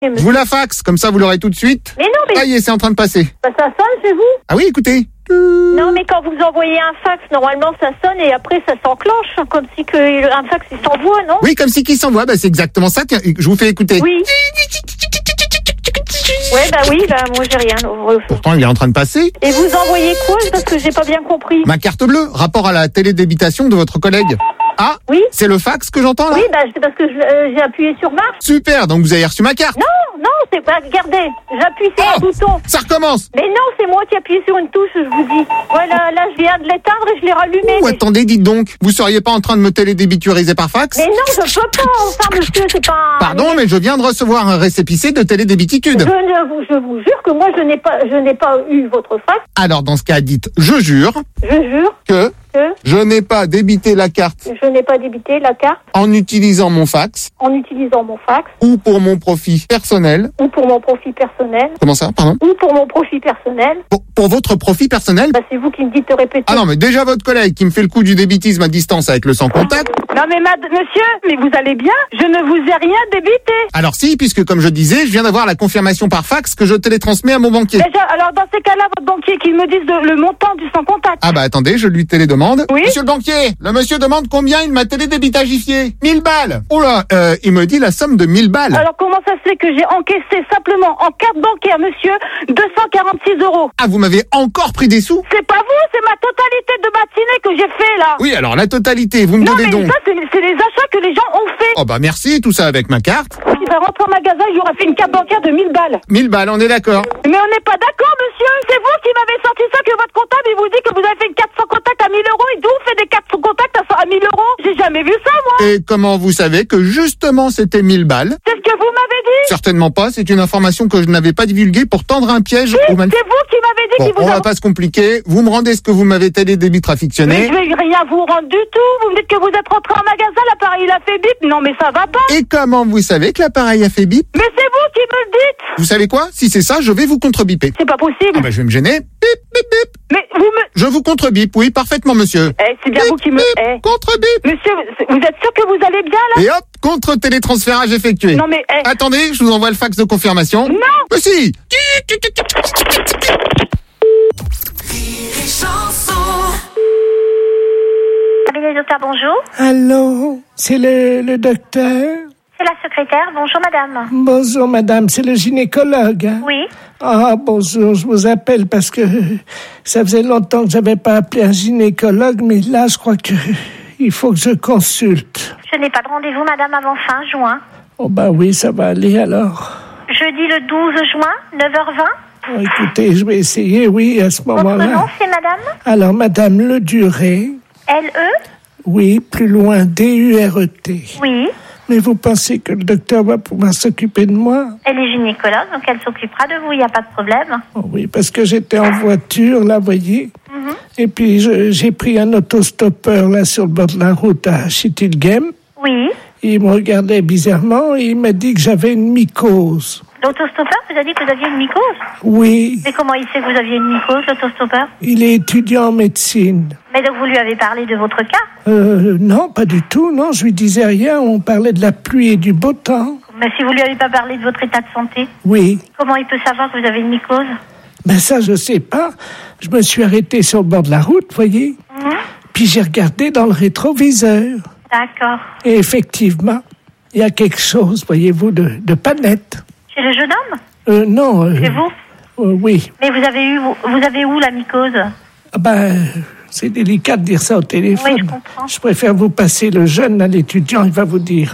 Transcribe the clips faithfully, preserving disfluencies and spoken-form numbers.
Je vous la fax, comme ça vous l'aurez tout de suite. Mais non, mais... Ça y est, c'est en train de passer. Bah, ça sonne chez vous. Ah oui, écoutez. Non, mais quand vous envoyez un fax, normalement ça sonne et après ça s'enclenche, comme si que un fax il s'envoie, non? Oui, comme si qu'il s'envoie, bah c'est exactement ça. Tiens, je vous fais écouter. Oui. Ouais, bah oui, bah moi j'ai rien. Pourtant, il est en train de passer. Et vous envoyez quoi? Parce que j'ai pas bien compris. Ma carte bleue, rapport à la télédébitation de votre collègue. Ah, oui. C'est le fax que j'entends là? Oui, bah c'est parce que je, euh, j'ai appuyé sur marche. Super, donc vous avez reçu ma carte. Non, non, c'est pas. Regardez, j'appuie sur Oh, un bouton. Ça recommence. Mais non, c'est moi qui appuie sur une touche, je vous dis. Voilà, là je viens de l'éteindre et je l'ai rallumé. Ouh, mais... attendez, dites donc, vous seriez pas en train de me télédébituriser par fax? Mais non, je peux pas, enfin monsieur, c'est pas... Un... Pardon, mais je viens de recevoir un récépissé de télédébititude. Je, ne vous, je vous jure que moi je n'ai pas, je n'ai pas eu votre fax. Alors dans ce cas, dites, je jure. Je jure. Que... Que Je n'ai pas débité la carte. Je n'ai pas débité la carte. En utilisant mon fax. En utilisant mon fax. Ou pour mon profit personnel. Ou pour mon profit personnel. Comment ça, pardon? Ou pour mon profit personnel. Pour, pour votre profit personnel? Bah c'est vous qui me dites de répéter. Ah non, mais déjà votre collègue qui me fait le coup du débitisme à distance avec le sans contact. Non mais mad- monsieur, mais vous allez bien? Je ne vous ai rien débité. Alors si, puisque comme je disais, je viens d'avoir la confirmation par fax que je télétransmets à mon banquier. Déjà, alors dans ces cas-là, votre banquier qu'il me dise de- le montant du sans contact. Ah bah attendez, je lui télédemande. Oui. Monsieur le banquier, le monsieur demande combien il m'a télédébitagifié. mille balles. Oh là, euh, il me dit la somme de mille balles. Alors comment ça se fait que j'ai encaissé simplement en carte bancaire, monsieur, deux cent quarante-six euros? Ah, vous m'avez encore pris des sous? C'est pas vous, c'est ma totalité de matinée que j'ai fait là. Oui, alors la totalité, vous me Non devez mais donc. ça c'est, c'est les achats que les gens ont fait. Oh bah merci, tout ça avec ma carte. Il va rentrer au magasin, il aura fait une carte bancaire de mille balles. mille balles, on est d'accord. Mais on n'est pas d'accord, monsieur. C'est vous qui m'avez sorti ça, que votre comptable, il vous dit que vous avez fait une carte sans contact à mille euros. Et d'où fait des cartes sans contact à mille euros? J'ai jamais vu ça, moi. Et comment vous savez que justement c'était mille balles? C'est ce que vous m'avez dit. Certainement pas, c'est une information que je n'avais pas divulguée pour tendre un piège Oui, au mal... c'est vous qui m'avez dit Bon, qu'il vous on a... va pas se compliquer. Vous me rendez ce que vous m'avez télédébit Mais fictionné. je vais rien vous rendre du tout. Vous me dites que vous êtes rentré en magasin, l'appareil il a fait bip. Non mais ça va pas. Et comment vous savez que l'appareil a fait bip? Mais c'est vous qui me le dites. Vous savez quoi? Si c'est ça, je vais vous contre-biper. C'est pas possible. Ah bah je vais me gêner. Bip, bip, bip. Mais vous me... Je vous contre-bip, oui, parfaitement, monsieur. Eh, c'est bien Bip, vous qui me... bip, Eh. contre-bip. Monsieur, vous êtes sûr que vous allez bien là? Et hop, contre-télétransférage effectué. Non mais... Eh. Attendez, je vous envoie le fax de confirmation. Non. Mais si. Cabinet docteur, bonjour. Allô, c'est le, le docteur? C'est la secrétaire. Bonjour, madame. Bonjour, madame, c'est le gynécologue. Hein? Oui. Ah, bonjour, je vous appelle parce que ça faisait longtemps que j'avais pas appelé un gynécologue, mais là, je crois que il faut que je consulte. Je n'ai pas de rendez-vous, madame, avant fin juin. Oh, bah oui, ça va aller alors. Jeudi le douze juin, neuf heures vingt. Oh, écoutez, je vais essayer, oui, à ce Votre moment-là. nom, c'est madame Alors, madame Le Duré. L E Oui, plus loin, D U R E T. Oui. Mais vous pensez que le docteur va pouvoir s'occuper de moi? Elle est gynécologue, donc elle s'occupera de vous, il n'y a pas de problème. Oh oui, parce que j'étais en voiture, là, vous voyez. Mhm. Et puis, je- j'ai pris un autostoppeur, là, sur le bord de la route à Schittilgem. Oui. Il me regardait bizarrement et il m'a dit que j'avais une mycose. L'autostoppeur vous a dit que vous aviez une mycose? Oui, Mais comment il sait que vous aviez une mycose, l'autostoppeur? il est étudiant en médecine. Mais donc vous lui avez parlé de votre cas? Euh, non, pas du tout, non, je lui disais rien. On parlait de la pluie et du beau temps. Mais si vous lui avez pas parlé de votre état de santé, Oui, comment il peut savoir que vous avez une mycose? ben ça, je sais pas. Je me suis arrêté sur le bord de la route, vous voyez. Mhm. Puis j'ai regardé dans le rétroviseur. D'accord. Et effectivement, il y a quelque chose, voyez-vous, de, de pas net. Chez le jeune homme? Euh, non. euh, Chez vous? euh, oui. Mais vous avez eu, vous, vous avez où la mycose? Ah ben, c'est délicat de dire ça au téléphone. Oui, je comprends. Je préfère vous passer le jeune à l'étudiant, il va vous dire.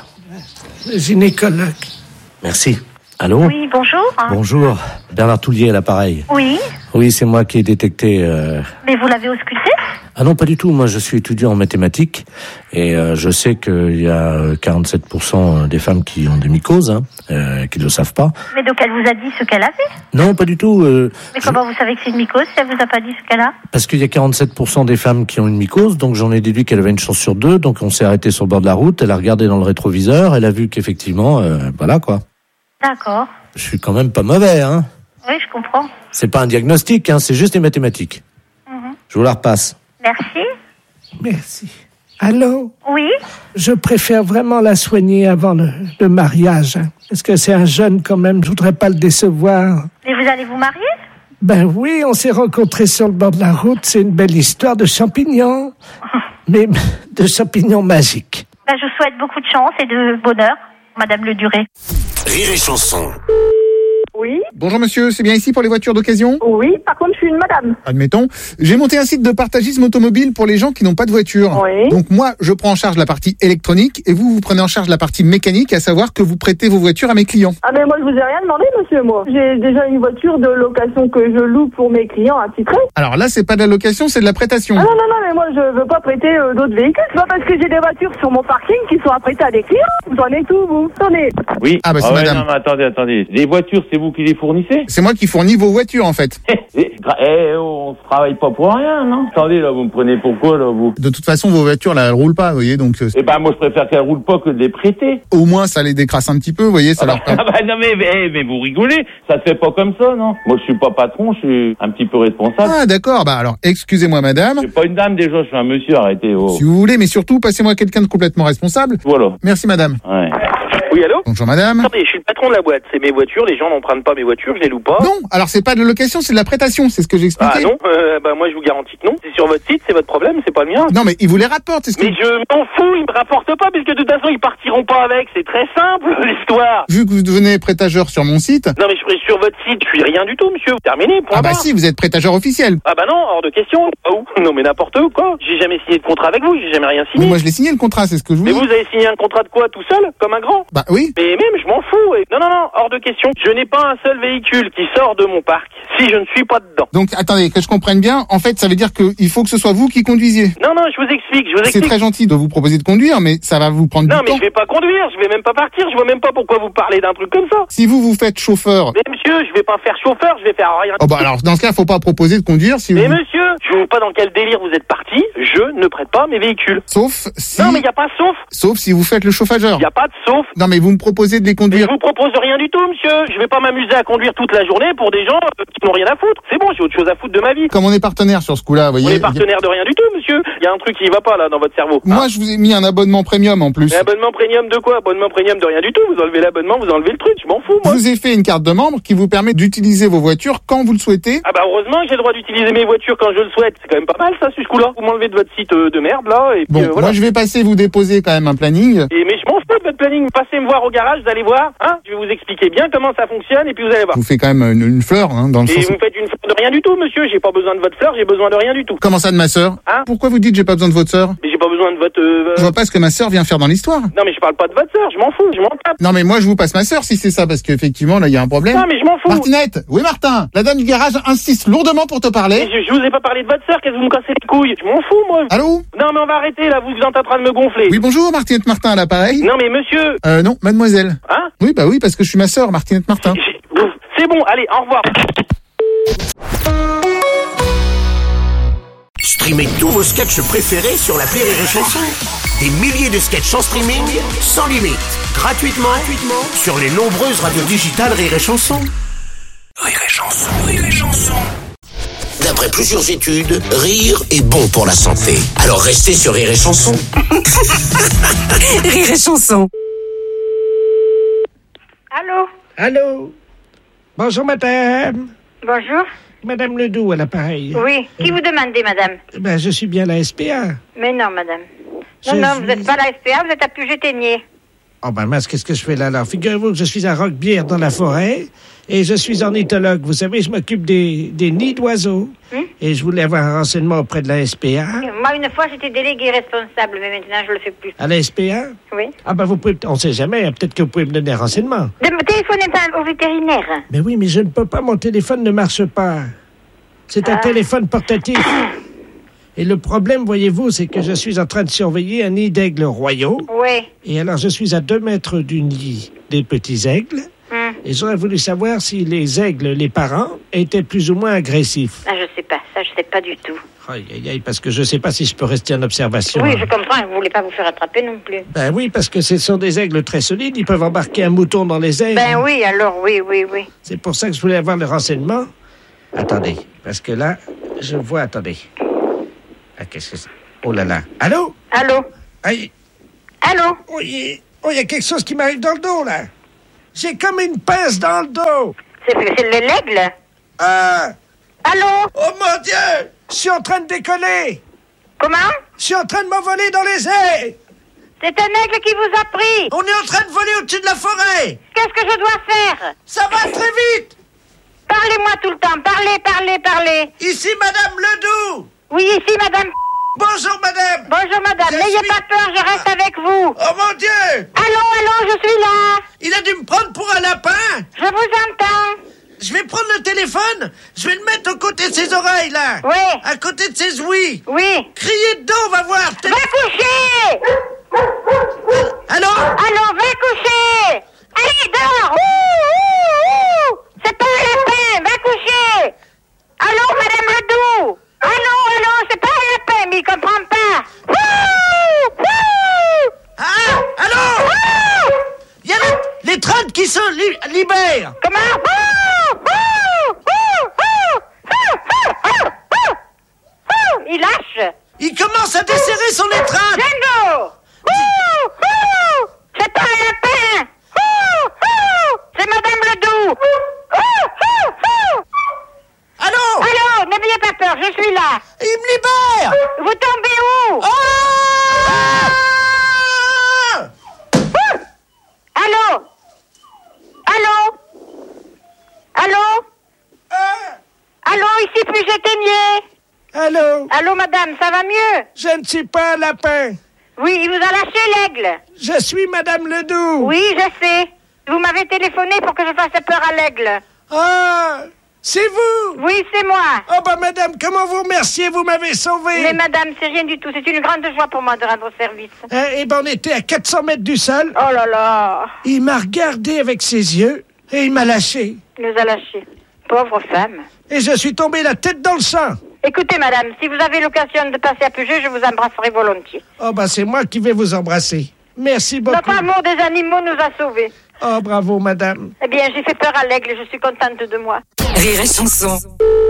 Le gynécologue. Merci. Allô? Oui, bonjour. Bonjour. Bernard Toulier à l'appareil. Oui, Oui, c'est moi qui ai détecté... euh, mais vous l'avez ausculté? Ah non, pas du tout. Moi, je suis étudiant en mathématiques et euh, je sais qu'il y a euh, quarante-sept pour cent des femmes qui ont des mycoses, hein, euh, qui ne le savent pas. Mais donc elle vous a dit ce qu'elle avait? Non, pas du tout. euh, Mais je- comment vous savez que c'est une mycose si elle vous a pas dit ce qu'elle a? Parce qu'il y a quarante-sept pour cent des femmes qui ont une mycose, donc j'en ai déduit qu'elle avait une chance sur deux. Donc on s'est arrêté sur le bord de la route, elle a regardé dans le rétroviseur, elle a vu qu'effectivement, euh, voilà quoi. D'accord. Je suis quand même pas mauvais, hein. Oui, je comprends. C'est pas un diagnostic, hein, c'est juste des mathématiques. Mhm. Je vous la repasse. Merci. Merci. Allô? Oui? Je préfère vraiment la soigner avant le, le mariage. Hein, parce que c'est un jeune quand même, je voudrais pas le décevoir. Et vous allez vous marier? Ben oui, on s'est rencontrés sur le bord de la route. C'est une belle histoire de champignons. Mais de champignons magiques. Ben, je vous souhaite beaucoup de chance et de bonheur, Madame Le Duré. Rire et chanson. Oui, Bonjour monsieur, c'est bien ici pour les voitures d'occasion? oui, par contre, je suis une madame. Admettons. J'ai monté un site de partagisme automobile pour les gens qui n'ont pas de voiture. Oui. Donc moi, je prends en charge la partie électronique et vous, vous prenez en charge la partie mécanique, à savoir que vous prêtez vos voitures à mes clients. Ah, mais moi, je vous ai rien demandé, monsieur, moi. J'ai déjà une voiture de location que je loue pour mes clients attitrés. Alors là, c'est pas de la location, c'est de la prêtation. Ah non, non, non, mais moi, je veux pas prêter euh, d'autres véhicules. C'est pas parce que j'ai des voitures sur mon parking qui sont apprêtées à des clients. Vous en êtes où, vous? Attendez. Oui. Ah bah, c'est ouais, madame. Non, mais attendez, attendez. Les voitures, c'est vous qui les fournissez? C'est moi qui fournis vos voitures, en fait. Eh, eh, on se travaille pas pour rien, non? Attendez, là, vous me prenez pour quoi, là, vous? De toute façon, vos voitures, là, elles roulent pas, vous voyez, donc euh, Eh ben, moi, je préfère qu'elles roulent pas que de les prêter. au moins, ça les décrasse un petit peu, vous voyez, ça Ah leur bah, permet... ah bah, non, mais, mais, mais vous rigolez. Ça se fait pas comme ça, non? Moi, je suis pas patron, je suis un petit peu responsable. Ah, d'accord, bah alors, excusez-moi, madame. Je suis pas une dame, déjà, je suis un monsieur, arrêtez, oh. Si vous voulez, mais surtout, passez-moi quelqu'un de complètement responsable. Voilà. Merci, madame. Ouais. Oui, allô? Bonjour, madame. Attendez, je suis le patron de la boîte. C'est mes voitures, les gens n'empruntent pas mes voitures, je les loue pas. Non, alors c'est pas de la location, c'est de la prêtation, c'est ce que j'ai expliqué. Ah non, euh, bah moi je vous garantis que non. C'est sur votre site, c'est votre problème, c'est pas le mien. Non, mais ils vous les rapportent, c'est ce que... Mais je m'en fous, ils me rapportent pas, puisque de toute façon ils partiront pas avec, c'est très simple l'histoire. Vu que vous devenez prêtageur sur mon site... Non mais je suis sur votre site, je suis rien du tout, monsieur. Terminé, point Ah bah barre. si, vous êtes prêtageur officiel. Ah bah non, hors de question. Ah où? Non mais n'importe où, quoi. J'ai jamais signé de contrat avec vous, j'ai jamais rien Mais signé. moi je l'ai signé le contrat, c'est ce que je vous Mais dis. vous avez signé un contrat de quoi, tout seul, comme un grand? Bah oui. Mais même, je m'en fous. Et... Non, non, non, hors de question. Je n'ai pas un seul véhicule qui sort de mon parc si je ne suis pas dedans. Donc attendez, que je comprenne bien, en fait ça veut dire qu'il faut que ce soit vous qui conduisiez. Non, non, je vous explique, je vous C'est explique. très gentil de vous proposer de conduire, mais ça va vous prendre Non, du mais temps. je vais pas conduire, je vais même pas partir, je vois même pas pourquoi vous parlez d'un truc comme ça. Si vous vous faites chauffeur... Mais monsieur, je vais pas faire chauffeur, je vais faire rien. Oh bah alors dans ce cas, faut pas proposer de conduire si vous... Mais monsieur, je vois pas dans quel délire vous êtes parti, je ne prête pas mes véhicules. Sauf si... Non, mais y a pas sauf, Sauf si vous faites le chauffageur. y a pas de sauf. Non mais vous me proposez de les Mais je conduire. vous propose rien du tout, monsieur. Je vais pas m'amuser à conduire toute la journée pour des gens euh, qui n'ont rien à foutre. C'est bon, j'ai autre chose à foutre de ma vie. Comme on est partenaire sur ce coup-là, vous On voyez... est partenaire de rien du tout, monsieur. Il y a un truc qui va pas là dans votre cerveau. Moi je vous ai mis un abonnement premium en plus. Mais abonnement premium de quoi? Abonnement premium de rien du tout. Vous enlevez l'abonnement, vous enlevez le truc. Je m'en fous, Je moi. vous ai fait une carte de membre qui vous permet d'utiliser vos voitures quand vous le souhaitez. Ah bah heureusement que j'ai le droit d'utiliser mes voitures quand je le souhaite. C'est quand même pas mal ça, ce coup-là. Vous m'enlevez de votre site euh, de merde là et puis Bon, euh, voilà. moi je vais passer vous déposer quand même un planning. Et mais je m'en fous de votre planning. Passez me voir au garage, vous allez voir. Hein, je vais vous expliquer bien comment ça fonctionne et puis vous allez voir. Je vous fais quand même une, une fleur, hein, dans le Et sens... vous me faites une fleur de rien du tout, monsieur. J'ai pas besoin de votre fleur, j'ai besoin de rien du tout. Comment ça de ma sœur? Hein? Pourquoi vous dites j'ai pas besoin de votre sœur? Mais j'ai pas besoin de votre. euh, Je vois pas ce que ma sœur vient faire dans l'histoire. Non mais je parle pas de votre sœur, je m'en fous, je m'en tape. Non mais moi je vous passe ma sœur si c'est ça, parce qu'effectivement là il y a un problème. Non mais je m'en fous. Martinette, oui Martin, la dame du garage insiste lourdement pour te Mais parler. je, je vous ai pas parlé de votre sœur, qu'est-ce que vous me cassez les couilles? Je m'en fous, moi. Allô? Non mais on va arrêter là, vous êtes en train de me gonfler. Oui bonjour Martinette Martin à l'appareil. Non mais monsieur. Euh non, mademoiselle. Hein? Oui bah oui parce que je suis ma sœur Martinette Martin. J'ai- C'est bon, allez, au revoir. Streamez tous vos sketchs préférés sur l'appli Rire et Chanson. Des milliers de sketchs en streaming, sans limite, gratuitement, gratuitement sur les nombreuses radios digitales Rire et Chanson. Rire et Chanson, Rire et Chanson. D'après plusieurs études, rire est bon pour la santé. Alors restez sur Rire et Chanson. Rire et Chanson. Allô? Allô? Bonjour, madame. Bonjour? Madame Ledoux à l'appareil. Oui. Qui vous demandez, madame? Ben, je suis bien la S P A. Mais non, madame. Non, Je non, suis- vous n'êtes pas la S P A, vous êtes à Puget-Ténier. Oh ben mince, qu'est-ce que je fais là alors? Figurez-vous que je suis à Roquebière dans la forêt et je suis ornithologue. Vous savez, je m'occupe des, des nids d'oiseaux. Hum? Et je voulais avoir un renseignement auprès de la S P A. Moi, une fois, j'étais déléguée responsable, mais maintenant, je le fais plus. À la S P A? Oui. Ah ben vous pouvez, on sait jamais, hein, peut-être que vous pouvez me donner un renseignement. Ne téléphonez pas au vétérinaire. Mais oui, mais je ne peux pas, mon téléphone ne marche pas. C'est un Ah. téléphone portatif. Et le problème, voyez-vous, c'est que je suis en train de surveiller un nid d'aigles royaux. Oui. Et alors, je suis à deux mètres du nid des petits aigles. Hum. Et j'aurais voulu savoir si les aigles, les parents, étaient plus ou moins agressifs. Ah, je sais pas, ça, je sais pas du tout. Aïe, aïe, aïe, parce que je sais pas si je peux rester en observation. Oui, hein. je comprends, vous voulez pas vous faire attraper non plus. Ben oui, parce que ce sont des aigles très solides. Ils peuvent embarquer un mouton dans les ailes. Ben oui, alors, oui, oui, oui. C'est pour ça que je voulais avoir le renseignement. Attendez, parce que là, je vois... Attendez. Ah, qu'est-ce que c'est? Oh là là. Allô? Allô? Aïe. Allô? Oh, il y, oh, y a quelque chose qui m'arrive dans le dos, là. J'ai comme une pince dans le dos. C'est, c'est le l'aigle? Ah! Allô? Oh mon Dieu! Je suis en train de décoller. Comment? Je suis en train de m'envoler dans les airs. C'est un aigle qui vous a pris. On est en train de voler au-dessus de la forêt. Qu'est-ce que je dois faire? Ça va très vite. Parlez-moi tout le temps. Parlez, parlez, parlez. Ici, Madame Ledoux. Oui, ici, madame. Bonjour, Madame. Bonjour, madame. Je N'ayez suis- pas peur, je reste avec vous. Oh mon Dieu! Allô, allô, je suis là. Il a dû me prendre pour un lapin. Je vous entends. Je vais prendre le téléphone. Je vais le mettre aux côtés de ses oreilles, là. Oui. À côté de ses ouïes. Oui. Criez dedans, on va voir. Va coucher. Allô? Allô, va coucher. Allez, dehors. Ouh, ouh, ouh. C'est pas un lapin. Va coucher. Allô, madame Ledoux. Allô, allô, c'est pas un lapin, mais il comprend pas. Ouh, ouh. Ah! Allô? Ouh. Il y a les, les trains qui se li- libèrent. Comment? Ouh, ouh, ouh, ouh, ouh, ouh, ouh, ouh. Il lâche. Il commence à desserrer son étreinte. Django. Ouh, ouh. C'est pas un lapin. Ouh, ouh. C'est madame Ledoux. Ouh, ouh, ouh. Allô? Allô, n'ayez pas peur, je suis là. Il me libère. Vous tombez où? Oh! Ouh. Allô? Allô? Allô? Ah! Allô, ici puis j'éteignais. Allô? Allô, madame, ça va mieux? Je ne suis pas un lapin. Oui, il vous a lâché l'aigle. Je suis Madame Ledoux. Oui, je sais. Vous m'avez téléphoné pour que je fasse peur à l'aigle. Ah! C'est vous? Oui, c'est moi. Oh bah Madame, comment vous remercier? Vous m'avez sauvé. Mais madame, c'est rien du tout. C'est une grande joie pour moi de rendre service. Hein, eh ben on était à quatre cents mètres du sol. Oh là là. Il m'a regardé avec ses yeux et il m'a lâché. Il nous a lâchés. Pauvre femme. Et je suis tombé la tête dans le sang. Écoutez, madame, si vous avez l'occasion de passer à Puget, je vous embrasserai volontiers. Oh bah c'est moi qui vais vous embrasser. Merci beaucoup. Notre amour des animaux nous a sauvés. Oh bravo Madame. Eh bien, j'ai fait peur à l'aigle et je suis contente de moi. Rire et chanson.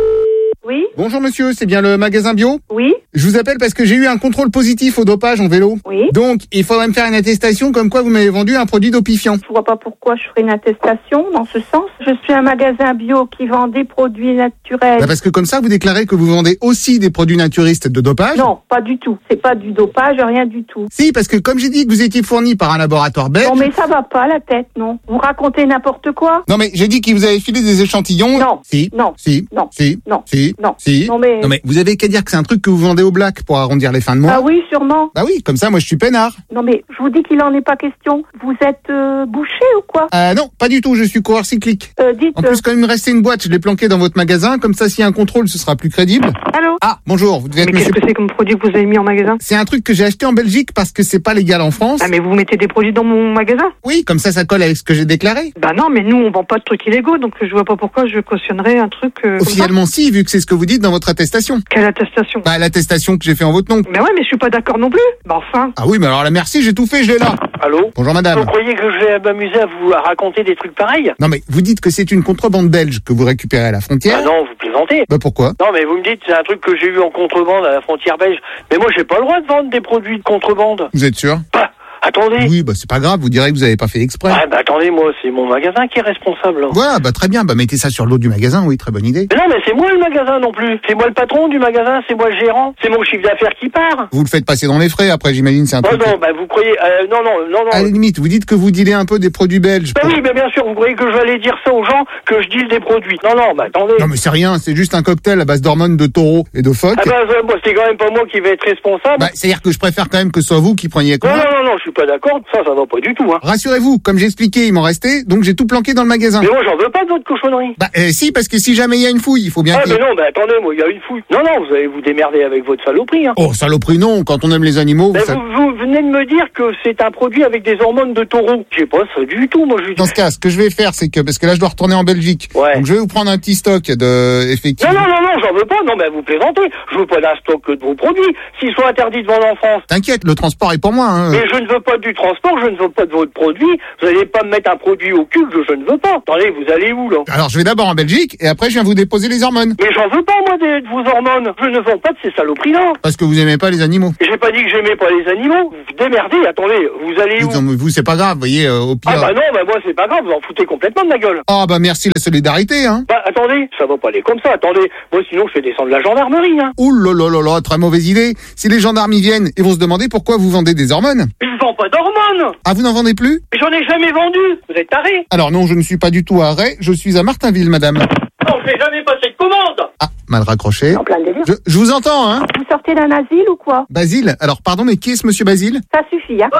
Oui? Bonjour monsieur, c'est bien le magasin bio? Oui? Je vous appelle parce que j'ai eu un contrôle positif au dopage en vélo. Oui? Donc, il faudrait me faire une attestation comme quoi vous m'avez vendu un produit dopifiant. Je vois pas pourquoi je ferais une attestation dans ce sens. Je suis un magasin bio qui vend des produits naturels. Bah parce que comme ça, vous déclarez que vous vendez aussi des produits naturistes de dopage. Non, pas du tout. C'est pas du dopage, rien du tout. Si, parce que comme j'ai dit que vous étiez fourni par un laboratoire belge... Non, mais ça va pas la tête, non. Vous racontez n'importe quoi? Non mais j'ai dit qu'il vous avait filé des échantillons. Non. Si. Non. Si. Non. Si. Non. Si. Non. Si. Non, mais- Non mais vous avez qu'à dire que c'est un truc que vous vendez au black pour arrondir les fins de mois. Ah oui, sûrement. Bah oui, comme ça moi je suis peinard. Non, mais je vous dis qu'il en est pas question. Vous êtes euh, bouché ou quoi? Euh non, pas du tout, je suis coureur cyclique. Euh, dites... En plus, quand il me restait une boîte, je l'ai planquée dans votre magasin, comme ça s'il y a un contrôle, ce sera plus crédible. Allô? Ah, bonjour, vous devez être Mais qu'est-ce monsieur... que c'est comme produit que vous avez mis en magasin? C'est un truc que j'ai acheté en Belgique parce que c'est pas légal en France. Ah mais vous mettez des produits dans mon magasin? Oui, comme ça ça colle avec ce que j'ai déclaré. Bah non, mais nous on vend pas de trucs illégaux, donc je vois pas pourquoi je cautionnerais un truc euh, comme ça. Officiellement si, vu que c'est ce que vous dites dans votre attestation. Quelle attestation? Bah l'attestation que j'ai fait en votre nom. Mais ouais, mais je suis pas d'accord non plus. Bah enfin. Ah oui, mais alors là merci, j'ai tout fait, je l'ai là. Allô? Bonjour madame. Vous croyez que je vais m'amuser à vous raconter des trucs pareils? Non mais vous dites que c'est une contrebande belge que vous récupérez à la frontière. Ah non, vous plaisantez. Bah pourquoi? Non, mais vous me dites, c'est un truc que j'ai eu en contrebande à la frontière belge. Mais moi, j'ai pas le droit de vendre des produits de contrebande. Vous êtes sûr? Bah, attendez. Oui, bah c'est pas grave, vous direz que vous avez pas fait exprès. Ah, bah attendez, moi, c'est mon magasin qui est responsable. Là. Ouais, bah très bien, bah mettez ça sur l'eau du magasin, oui, très bonne idée. Mais non, mais c'est moi le magasin non plus. C'est moi le patron du magasin, c'est moi le gérant. C'est mon chiffre d'affaires qui part. Vous le faites passer dans les frais, après j'imagine c'est un Oh truc... non, bah vous croyez... Euh, non, non, non, non. À la limite, vous dites que vous dealez un peu des produits belges. Bah oui, mais bien sûr, vous croyez que je vais aller dire ça aux gens, que je deal des produits. Non, non, bah attendez. Non mais c'est rien, c'est juste un cocktail à base d'hormones de taureau et de phoque. Ah bah, euh, bah, c'est quand même pas moi qui vais être responsable. Bah, c'est-à-dire que je préfère quand même que ce soit vous qui preniez non, quoi. non, non, non, je suis pas d'accord. Ça, ça va pas du tout, hein. Rassurez-vous, comme j'ai expliqué, il m'en restait, donc j'ai tout planqué dans le magasin. Mais moi, j'en veux pas de votre cochonnerie. Bah euh, si, parce que si jamais il y a une fouille, il faut bien Ah, qu'il... mais non, bah attendez, moi, il y a une fouille. Non, non, vous allez vous démerder avec votre saloperie, hein. Oh, saloperie non, quand on aime les animaux... Mais ça- vous, vous venez de me dire que c'est un produit avec des hormones de taureau. J'ai pas ça du tout, moi, je... Dans ce cas, ce que je vais faire, c'est que, parce que là je dois retourner en Belgique, Ouais. donc je vais vous prendre un petit stock de... effectivement... Non, non, non, non, j'en veux pas. Non, mais vous plaisantez. Je veux pas d'un stock de vos produits. S'ils sont interdits de vendre en France. T'inquiète, le transport est pour moi, hein. Mais je ne veux veux pas du transport, je ne veux pas de votre produit. Vous allez pas me mettre un produit au cul que je ne veux pas. Attendez, vous allez où, là? Alors, je vais d'abord en Belgique, et après, je viens vous déposer les hormones. Mais j'en veux pas, moi, de, de vos hormones. Je ne vends pas de ces saloperies-là. Parce que vous aimez pas les animaux. J'ai pas dit que j'aimais pas les animaux. Vous vous démerdez, attendez, vous allez où? Non, mais vous, c'est pas grave, vous voyez, euh, au pire... Ah bah non, bah moi, c'est pas grave, vous en foutez complètement de ma gueule. Ah bah merci la solidarité, hein. Bah attendez, ça va pas aller comme ça, attendez. Moi, sinon, je fais descendre la gendarmerie, hein. Ouh là là là là, très mauvaise idée. Si les gendarmes y viennent, ils vont se demander pourquoi vous vendez des hormones. Mais je vends pas d'hormones. Ah, vous n'en vendez plus? Mais j'en ai jamais vendu. Vous êtes tarés. Alors non, je ne suis pas du tout à Ray, je suis à Martinville, madame. Non, je vais jamais passer de commande. Ah, mal raccroché. En plein délire. Je, je vous entends, hein. Vous sortez d'un asile ou quoi? Basile. Alors pardon, mais qui est ce monsieur Basile? Ça suffit, hein.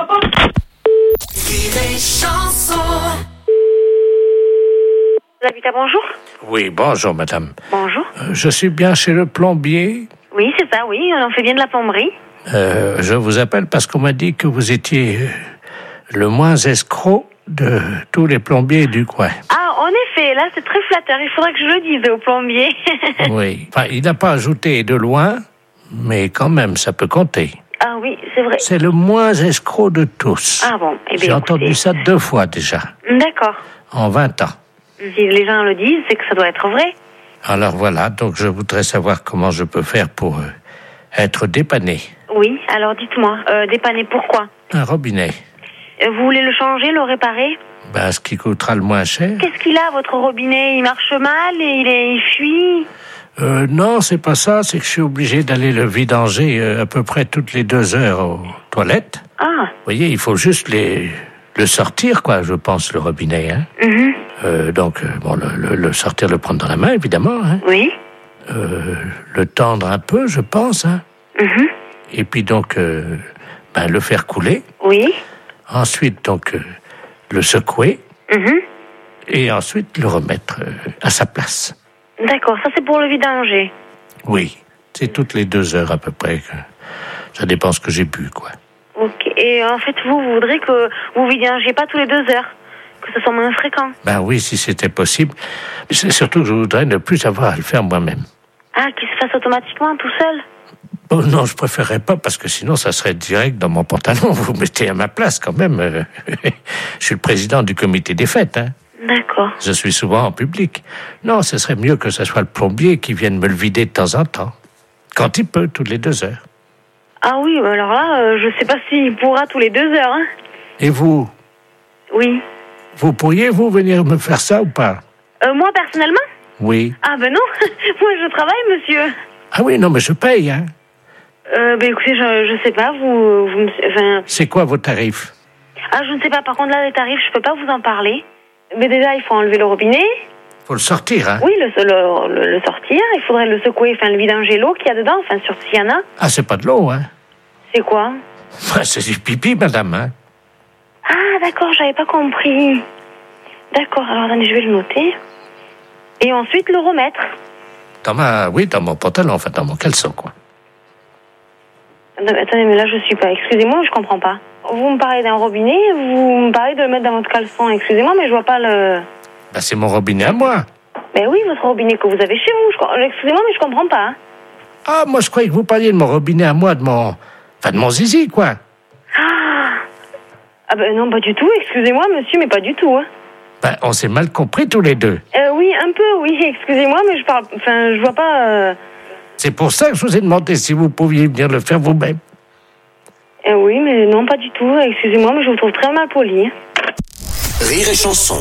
Habitat, bonjour. Oui, bonjour madame. Bonjour. Euh, je suis bien chez le plombier. Oui, c'est ça, oui, on fait bien de la plomberie. Euh, je vous appelle parce qu'on m'a dit que vous étiez euh, le moins escroc de tous les plombiers du coin. Ah, en effet, là, c'est très flatteur. Il faudrait que je le dise au plombier. Oui. Enfin, il n'a pas ajouté de loin, mais quand même, ça peut compter. Ah oui, c'est vrai. C'est le moins escroc de tous. Ah bon, eh bien, J'ai entendu écoutez. ça deux fois déjà, D'accord. en vingt ans. Si les gens le disent, c'est que ça doit être vrai. Alors voilà, donc je voudrais savoir comment je peux faire pour euh, être dépanné. Oui, alors dites-moi, euh, dépanner pourquoi? Un robinet. Euh, Vous voulez le changer, le réparer? Ben, ce qui coûtera le moins cher. Qu'est-ce qu'il a, votre robinet? Il marche mal et il, est, il fuit? Euh, non, c'est pas ça, c'est que je suis obligé d'aller le vidanger euh, à peu près toutes les deux heures aux toilettes. Ah. Vous voyez, il faut juste les, le sortir, quoi, je pense, le robinet. Hein. Mhm. Euh, donc, euh, bon, le, le, le sortir, le prendre dans la main, évidemment. Hein. Oui. Euh, le tendre un peu, je pense. Hein. Mhm. Et puis donc, euh, ben, le faire couler. Oui. Ensuite, donc, euh, le secouer. Mhm. Et ensuite, le remettre euh, à sa place. D'accord, ça c'est pour le vidanger. Oui, c'est toutes les deux heures à peu près. Que ça dépend ce que j'ai bu, quoi. Ok. Et en fait, vous, vous voudrez que vous vidangez pas tous les deux heures, que ce soit moins fréquent. Ben oui, si c'était possible. Mais c'est surtout que je voudrais ne plus avoir à le faire moi-même. Ah, qu'il se fasse automatiquement tout seul. Oh non, je préférerais pas parce que sinon ça serait direct dans mon pantalon. Vous mettez à ma place quand même. Euh, je suis le président du comité des fêtes, hein. D'accord. Je suis souvent en public. Non, ce serait mieux que ce soit le plombier qui vienne me le vider de temps en temps. Quand il peut, toutes les deux heures. Ah oui, bah alors là, euh, je sais pas s'il pourra tous les deux heures. Hein. Et vous? Oui. Vous pourriez, vous, venir me faire ça ou pas? Euh, moi, personnellement? Oui. Ah ben non, moi je travaille, monsieur. Ah oui, non, mais je paye, hein. Euh, ben écoutez, je, je sais pas, vous... vous me- enfin... C'est quoi vos tarifs? Ah, je ne sais pas, par contre là, les tarifs, je peux pas vous en parler. Mais déjà, il faut enlever le robinet. Faut le sortir, hein. Oui, le, le, le, le sortir. Il faudrait le secouer, enfin le vidanger l'eau qu'il y a dedans, enfin surtout s'il y en a. Ah, c'est pas de l'eau, hein. C'est quoi? Enfin, c'est du pipi, madame, hein. Ah, d'accord, j'avais pas compris. D'accord, alors attendez, je vais le noter. Et ensuite, le remettre. Dans ma... Oui, dans mon pantalon, enfin, dans mon caleçon, quoi. Non, mais attendez, mais là, je suis pas... Excusez-moi, je comprends pas. Vous me parlez d'un robinet, vous me parlez de le mettre dans votre caleçon. Excusez-moi, mais je vois pas le... Ben, c'est mon robinet à moi. Ben oui, votre robinet que vous avez chez vous. Je... Excusez-moi, mais je comprends pas. Ah, moi, je croyais que vous parliez de mon robinet à moi, de mon... Enfin, de mon zizi, quoi. Ah, ah ben non, pas du tout. Excusez-moi, monsieur, mais pas du tout. Hein. Ben, on s'est mal compris tous les deux. Euh, oui, un peu, oui. Excusez-moi, mais je parle... Enfin, je vois pas... Euh... C'est pour ça que je vous ai demandé si vous pouviez venir le faire vous-même. Euh, oui, mais non, pas du tout. Excusez-moi, mais je vous trouve très mal poli. Rire et chanson.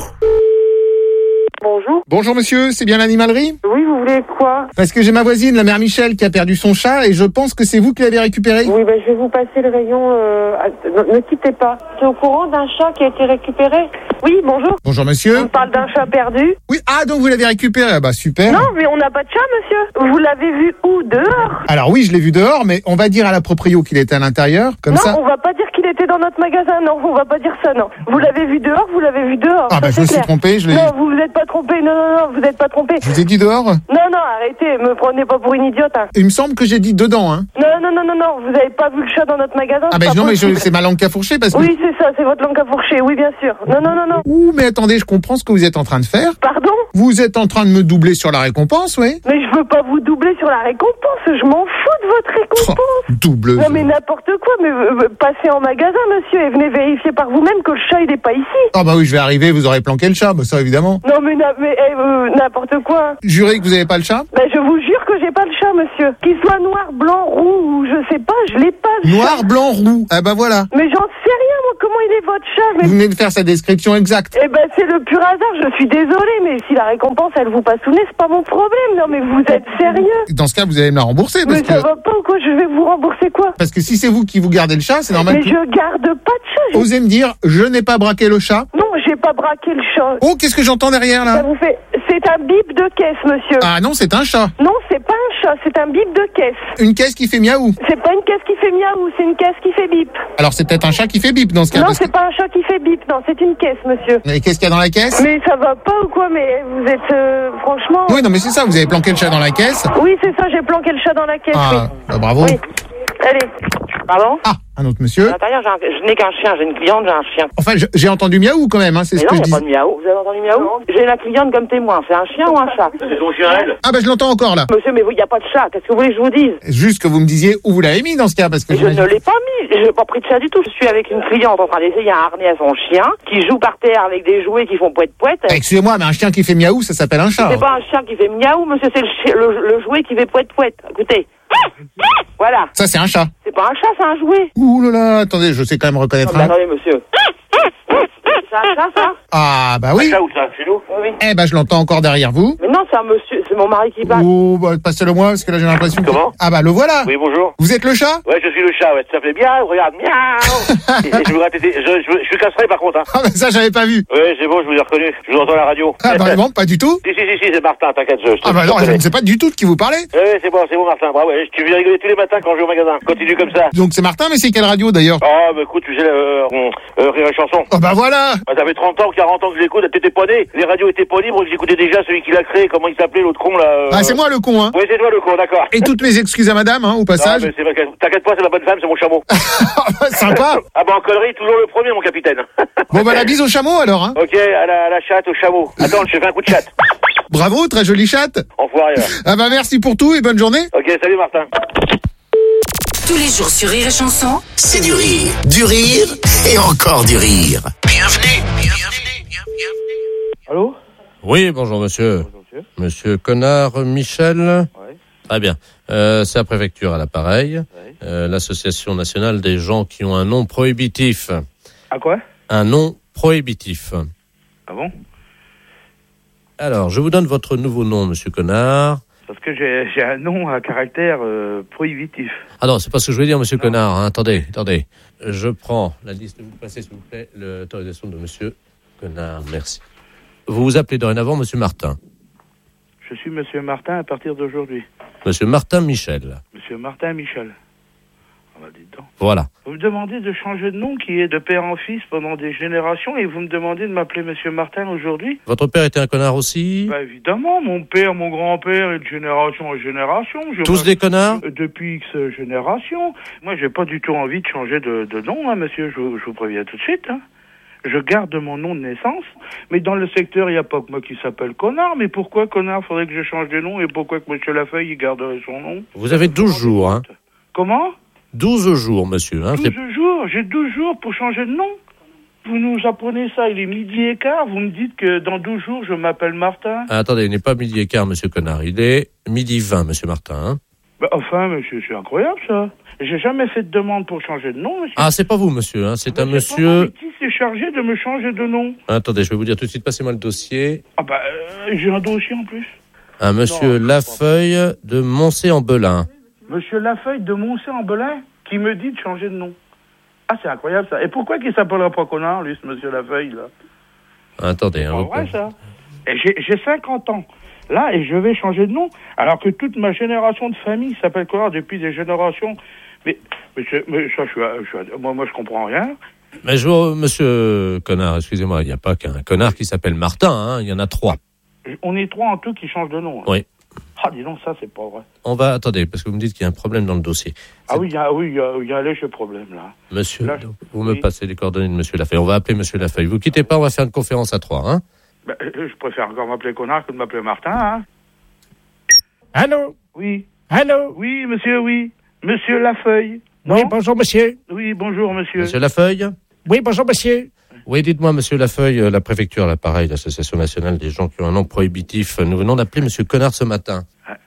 Bonjour. Bonjour monsieur, c'est bien l'animalerie? Oui, vous voulez quoi? Parce que j'ai ma voisine, la mère Michel, qui a perdu son chat et je pense que c'est vous qui l'avez récupéré. Oui, ben je vais vous passer le rayon. Euh, ne, ne quittez pas. Tu es au courant d'un chat qui a été récupéré? Oui, bonjour. Bonjour monsieur. On parle d'un chat perdu? Oui, ah donc vous l'avez récupéré, ah bah super. Non, mais on n'a pas de chat, monsieur. Vous l'avez vu où? Dehors? Alors oui, je l'ai vu dehors, mais on va dire à la proprio qu'il était à l'intérieur, comme non, ça. on va pas dire qu'il était dans notre magasin, non, on va pas dire ça, non. Vous l'avez vu dehors, vous l'avez vu dehors. Ah bah je me suis trompé, je l'ai... Non, vous vous êtes pas trompé, non, non, non, vous êtes pas trompé. Je vous ai dit dehors? Non, non, arrêtez, me prenez pas pour une idiote, hein. Il me semble que j'ai dit dedans, hein. Non, non, non, non, non, vous avez pas vu le chat dans notre magasin. Ah bah non, mais je- c'est ma langue qui a fourché parce que... Oui, c'est ça, c'est votre langue à fourcher, oui, bien sûr. Non, non, non, non. Ouh, mais attendez, je comprends ce que vous êtes en train de faire. Pardon? Vous êtes en train de me doubler sur la récompense, oui? Mais je veux pas vous doubler sur la récompense, je m'en fous de votre récompense. Oh, doubleuse. Non mais n'importe quoi, mais euh, passez en magasin, monsieur, et venez vérifier par vous-même que le chat il est pas ici. Ah bah oui, je vais arriver, vous aurez planqué le chat, bah ça évidemment. Non mais, na- mais eh, euh, n'importe quoi. Jurez que vous avez pas le chat? Ben je vous jure que j'ai pas le chat, monsieur. Qu'il soit noir, blanc, roux ou je sais pas, je l'ai pas le Noir, chat. blanc, roux. Ah bah voilà. Mais j'en sais rien, moi, comment il est votre chat, mais... Vous venez de faire sa description exacte. Eh ben c'est le pur hasard, je suis désolée, mais si la récompense elle vous passe sous le nez, c'est pas mon problème. Non mais vous êtes sérieux? Dans ce cas, vous allez me la rembourser parce Mais ça que va pas ou quoi? Je vais vous rembourser quoi? parce que si c'est vous qui vous gardez le chat, c'est normal Mais que je garde pas de chat. j'ai- osez me dire je n'ai pas braqué le chat. Non, j'ai pas braqué le chat. Oh, qu'est-ce que j'entends derrière Ça là? vous fait... C'est un bip de caisse, monsieur. Ah non, c'est un chat. Non, c'est pas un chat, c'est un bip de caisse. Une caisse qui fait miaou. C'est pas une caisse qui fait miaou, c'est une caisse qui fait bip. Alors c'est peut-être un chat qui fait bip dans ce cas. Non, parce c'est pas un chat qui fait bip, non, c'est une caisse, monsieur. que... Et qu'est-ce qu'il y a dans la caisse? Mais ça va pas ou quoi? Mais vous êtes... euh, franchement... Oui, non mais c'est ça, vous avez planqué le chat dans la caisse. Oui, c'est ça, j'ai planqué le chat dans la caisse, Ah, oui. bah, bravo. Oui. Allez. Pardon? Ah, un autre monsieur. À l'intérieur, j'ai un- je n'ai qu'un chien, j'ai une cliente, j'ai un chien. Enfin, je- j'ai entendu miaou quand même, hein, c'est Mais ce non, que je il n'y a dis. pas de miaou. Vous avez entendu miaou? J'ai la cliente comme témoin. C'est un chien ou un chat? C'est ton chien, elle? Ah bah je l'entends encore là. Monsieur, mais il n'y a pas de chat. Qu'est-ce que vous voulez que je vous dise? Juste que vous me disiez où vous l'avez mis dans ce cas, parce que Je j'imagine- ne l'ai pas mis. Je n'ai pas pris de chat du tout. Je suis avec une cliente en train d'essayer un harnais à son chien qui joue par terre avec des jouets qui font poète-poète. Ah, excusez-moi, mais un chien qui fait miaou, ça s'appelle un chat. C'est pas un chien qui fait miaou, monsieur, c'est le, chi- le, le jouet qui fait poète-poète. Écoutez. Voilà. Ça c'est un chat. C'est pas un chat, c'est un jouet. Ouh là là, attendez, je sais quand même reconnaître Non, mais un. attendez, monsieur. C'est un chat, ça? Ah bah oui. Ça ou ça? Chez nous? Oui, oui. Eh bah je l'entends encore derrière vous. Mais non, c'est un monsieur, c'est mon mari qui parle. Oh bah passez-le moi parce que là j'ai l'impression que... Comment? Ah bah le voilà. Oui, bonjour. Vous êtes le chat? Ouais, je suis le chat, ouais, ça fait bien, regarde, miaou. et, et je vous gratte, je, je, je suis castré par contre, hein. Ah bah ça j'avais pas vu. Ouais, c'est bon, je vous ai reconnu. Je vous entends à la radio. Ah bah non, pas du tout. Si, si, si, si, c'est Martin, t'inquiète, je, je te Ah bah je non, te je connais. ne sais pas du tout de qui vous parlez. Ouais, c'est bon, c'est bon, Martin, bravo. Ouais, tu viens rigoler tous les matins quand je vais au magasin. Continue comme ça. Donc c'est Martin, mais c'est quelle radio d'ailleurs? Oh, bah écoute, tu sais, euh, euh, Rire et Chanson. Oh bah voilà. Bah, ça fait trente ans, quarante ans que je l'écoute, t'étais pas né. Les radios étaient pas libres, j'écoutais déjà celui qui l'a créé, comment il s'appelait, l'autre con, là. euh... Ah c'est moi le con, hein. Ouais, c'est toi le con, d'accord. Et toutes mes excuses à madame, hein, au Non, passage. mais c'est vrai que- t'inquiète pas, c'est ma bonne femme, c'est mon chameau. Sympa. Ah bah en connerie, toujours le premier, mon capitaine. Bon bah la bise au chameau alors, hein. Ok, à la, à la chatte, au chameau. Attends, je fais un coup de chatte. Bravo, très jolie chatte. Enfoiré, là. Ah bah merci pour tout et bonne journée. Ok, salut Martin. Tous les jours sur Rire et Chanson. C'est du rire, du rire et encore du rire. Bienvenue, bienvenue, bienvenue. Allô? Oui, bonjour monsieur. Bonjour, monsieur. Monsieur Connard Michel. Ouais. Très bien. Euh, c'est la préfecture à l'appareil. Ouais. Euh, L'association nationale des gens qui ont un nom prohibitif. À quoi? Un nom prohibitif. Ah bon? Alors, je vous donne votre nouveau nom, monsieur Connard. Parce que j'ai j'ai un nom à caractère euh, prohibitif. Ah non, c'est pas ce que je voulais dire, monsieur Connard. Hein. Attendez, attendez. Je prends la liste. Vous passez, s'il vous plaît, l'autorisation de monsieur Connard. Merci. Vous vous appelez dorénavant monsieur Martin. Je suis monsieur Martin à partir d'aujourd'hui. Monsieur Martin Michel. Monsieur Martin Michel. Ah bah dites donc. Voilà. Vous me demandez de changer de nom qui est de père en fils pendant des générations et vous me demandez de m'appeler monsieur Martin aujourd'hui? Votre père était un connard aussi? Bah évidemment, mon père, mon grand-père et de génération en génération. Je Tous des connards? Depuis X générations. Moi, j'ai pas du tout envie de changer de, de nom, hein, monsieur, je, vous- je vous préviens tout de suite. Hein. Je garde mon nom de naissance, mais dans le secteur, il n'y a pas que moi qui s'appelle Connard. Mais pourquoi Connard faudrait que je change de nom et pourquoi que monsieur Lafeuille, il garderait son nom? Vous avez douze jours, hein? Comment? douze jours, monsieur. Hein, douze jours, j'ai douze jours pour changer de nom. Vous nous apprenez ça, il est midi et quart, vous me dites que dans douze jours, je m'appelle Martin. Ah, attendez, il n'est pas midi et quart, monsieur Connard. Il est midi vingt, monsieur Martin. Hein. Bah, enfin, monsieur, c'est incroyable, ça. J'ai jamais fait de demande pour changer de nom, monsieur. Ah, c'est pas vous, monsieur. Hein, c'est un Mais monsieur... qui s'est chargé de me changer de nom? Attendez, je vais vous dire tout de suite, passez-moi le dossier. Ah bah, euh, j'ai un dossier en plus. Un monsieur Non, Lafeuille de Moncé-en-Belin. Monsieur Lafeuille de Moncé-en-Belin qui me dit de changer de nom. Ah, c'est incroyable, ça. Et pourquoi qu'il s'appellerait pas Connard, lui, ce monsieur Lafeuille, là? Attendez. Hein, C'est vous... pas vrai, ça. Et j'ai, j'ai cinquante ans. Là, et je vais changer de nom, alors que toute ma génération de famille s'appelle Connard depuis des générations. Mais, mais, c'est- mais ça, je suis, à- je suis à- moi, moi, je comprends rien. Mais je vous... Monsieur Connard, excusez-moi, il n'y a pas qu'un connard qui s'appelle Martin. Hein, il y en a trois. On est trois en tout qui changent de nom. hein. Oui. Ah, dis donc, ça, c'est pas vrai. On va... Attendez, parce que vous me dites qu'il y a un problème dans le dossier. Ah oui, il y a, oui, il y a, il y a un léger problème, là. Monsieur, Là, je- vous me oui. passez les coordonnées de monsieur Lafeuille. On va appeler monsieur Lafeuille. Vous quittez pas, on va faire une conférence à trois. Hein. Ben, je préfère encore m'appeler connard que de m'appeler Martin, hein. Allô? Oui. Allô? Oui, monsieur, oui. Monsieur Lafeuille. Oui, bonjour, monsieur. Oui, bonjour, monsieur. Monsieur Lafeuille? Oui, bonjour, monsieur. Oui, dites-moi, monsieur Lafeuille, euh, la préfecture, là, pareil, l'Association nationale des gens qui ont un nom prohibitif. Nous venons d'appeler monsieur Connard ce matin.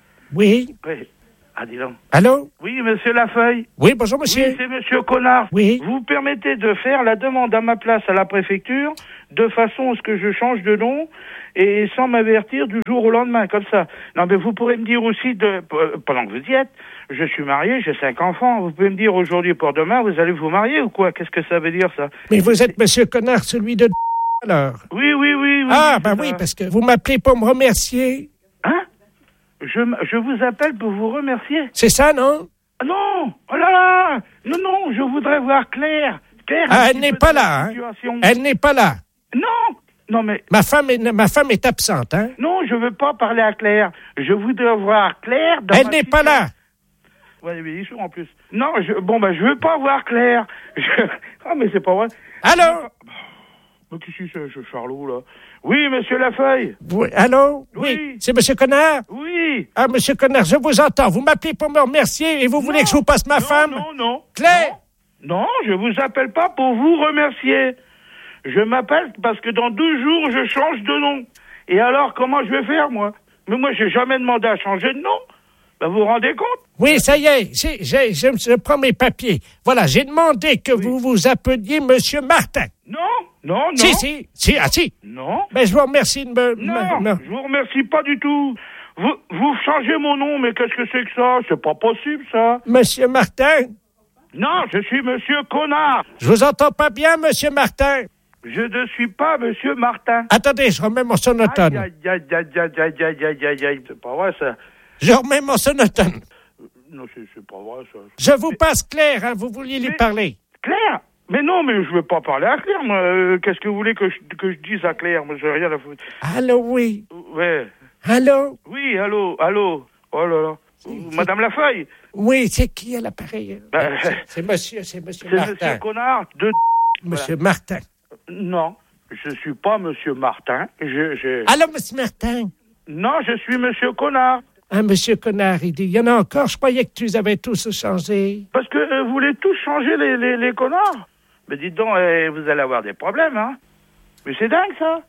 Oui. Oui. Ah, dis donc. Allô? Oui, monsieur Lafeuille. Oui, bonjour, monsieur. Oui, c'est monsieur Connard. Oui. Vous permettez de faire la demande à ma place à la préfecture de façon à ce que je change de nom et sans m'avertir du jour au lendemain, comme ça. Non, mais vous pourrez me dire aussi, de, pendant que vous y êtes, je suis marié, j'ai cinq enfants. Vous pouvez me dire aujourd'hui pour demain, vous allez vous marier ou quoi? Qu'est-ce que ça veut dire, ça? Mais vous êtes monsieur Connard, celui de alors. Oui, oui, oui. oui ah, oui, ben oui, parce que vous m'appelez pour me remercier. Hein? Je, je vous appelle pour vous remercier. C'est ça, non? Non! Oh là là! Non, non, je voudrais voir Claire. Claire ah, elle n'est pas là, hein? Elle n'est pas là. Non! Non, mais... Ma femme est, ma femme est absente, hein? Non, je veux pas parler à Claire. Je voudrais voir Claire dans Elle ma n'est pas là. Ouais, mais ils sont en plus. Non, je, bon, ben, je veux pas voir Claire. Je... Ah, mais c'est pas vrai. Allô? Mais qu'est-ce que c'est, ce Charlot, là? Oui, monsieur Lafeuille. Oui, allô? Oui. oui. C'est monsieur Connard? Oui. Ah, monsieur Connard, je vous entends. Vous m'appelez pour me remercier et vous non. voulez que je vous passe ma non, femme? Non, non. Claire? Non. non, je vous appelle pas pour vous remercier. Je m'appelle parce que dans deux jours, je change de nom. Et alors, comment je vais faire, moi? Mais moi, j'ai jamais demandé à changer de nom. Ben, vous vous rendez compte? Oui, ça y est, j'ai, j'ai, je, je prends mes papiers. Voilà, j'ai demandé que oui. vous vous appeliez Monsieur Martin. Non, non, non. Si, si, si, ah si. Non. Mais je vous remercie de me... Non, me, me... je vous remercie pas du tout. Vous, vous changez mon nom, mais qu'est-ce que c'est que ça? C'est pas possible, ça. Monsieur Martin? Non, je suis Monsieur Connard. Je vous entends pas bien, Monsieur Martin. Je ne suis pas Monsieur Martin. Attendez, je remets mon sonotone. Aïe, aïe, aïe, aïe, aïe, aïe, aïe, aïe, aïe, c'est pas vrai, ça. Je remets mon sonotone. Non, c'est, c'est pas vrai, ça. Je vous mais... passe Claire, hein, vous vouliez lui mais... parler. Claire? Mais non, mais je veux pas parler à Claire, moi. Euh, qu'est-ce que vous voulez que je, que je dise à Claire? Moi, j'ai rien à foutre. Allô, oui. Ouais. Allô? Oui, allô, allô. Oh là là. C'est... Madame Lafeuille? Oui, c'est qui à l'appareil? Ben, c'est, c'est monsieur, c'est monsieur c'est Martin. C'est monsieur Connard de... Monsieur voilà. Martin. Non, je suis pas monsieur Martin. Je, je... Allô, monsieur Martin? Non, je suis monsieur Connard. Ah, monsieur Connard, il dit, il y en a encore, je croyais que tu les avais tous changés. Parce que euh, vous voulez tous changer les, les, les connards? Mais dites donc, euh, vous allez avoir des problèmes, hein? Mais c'est dingue, ça!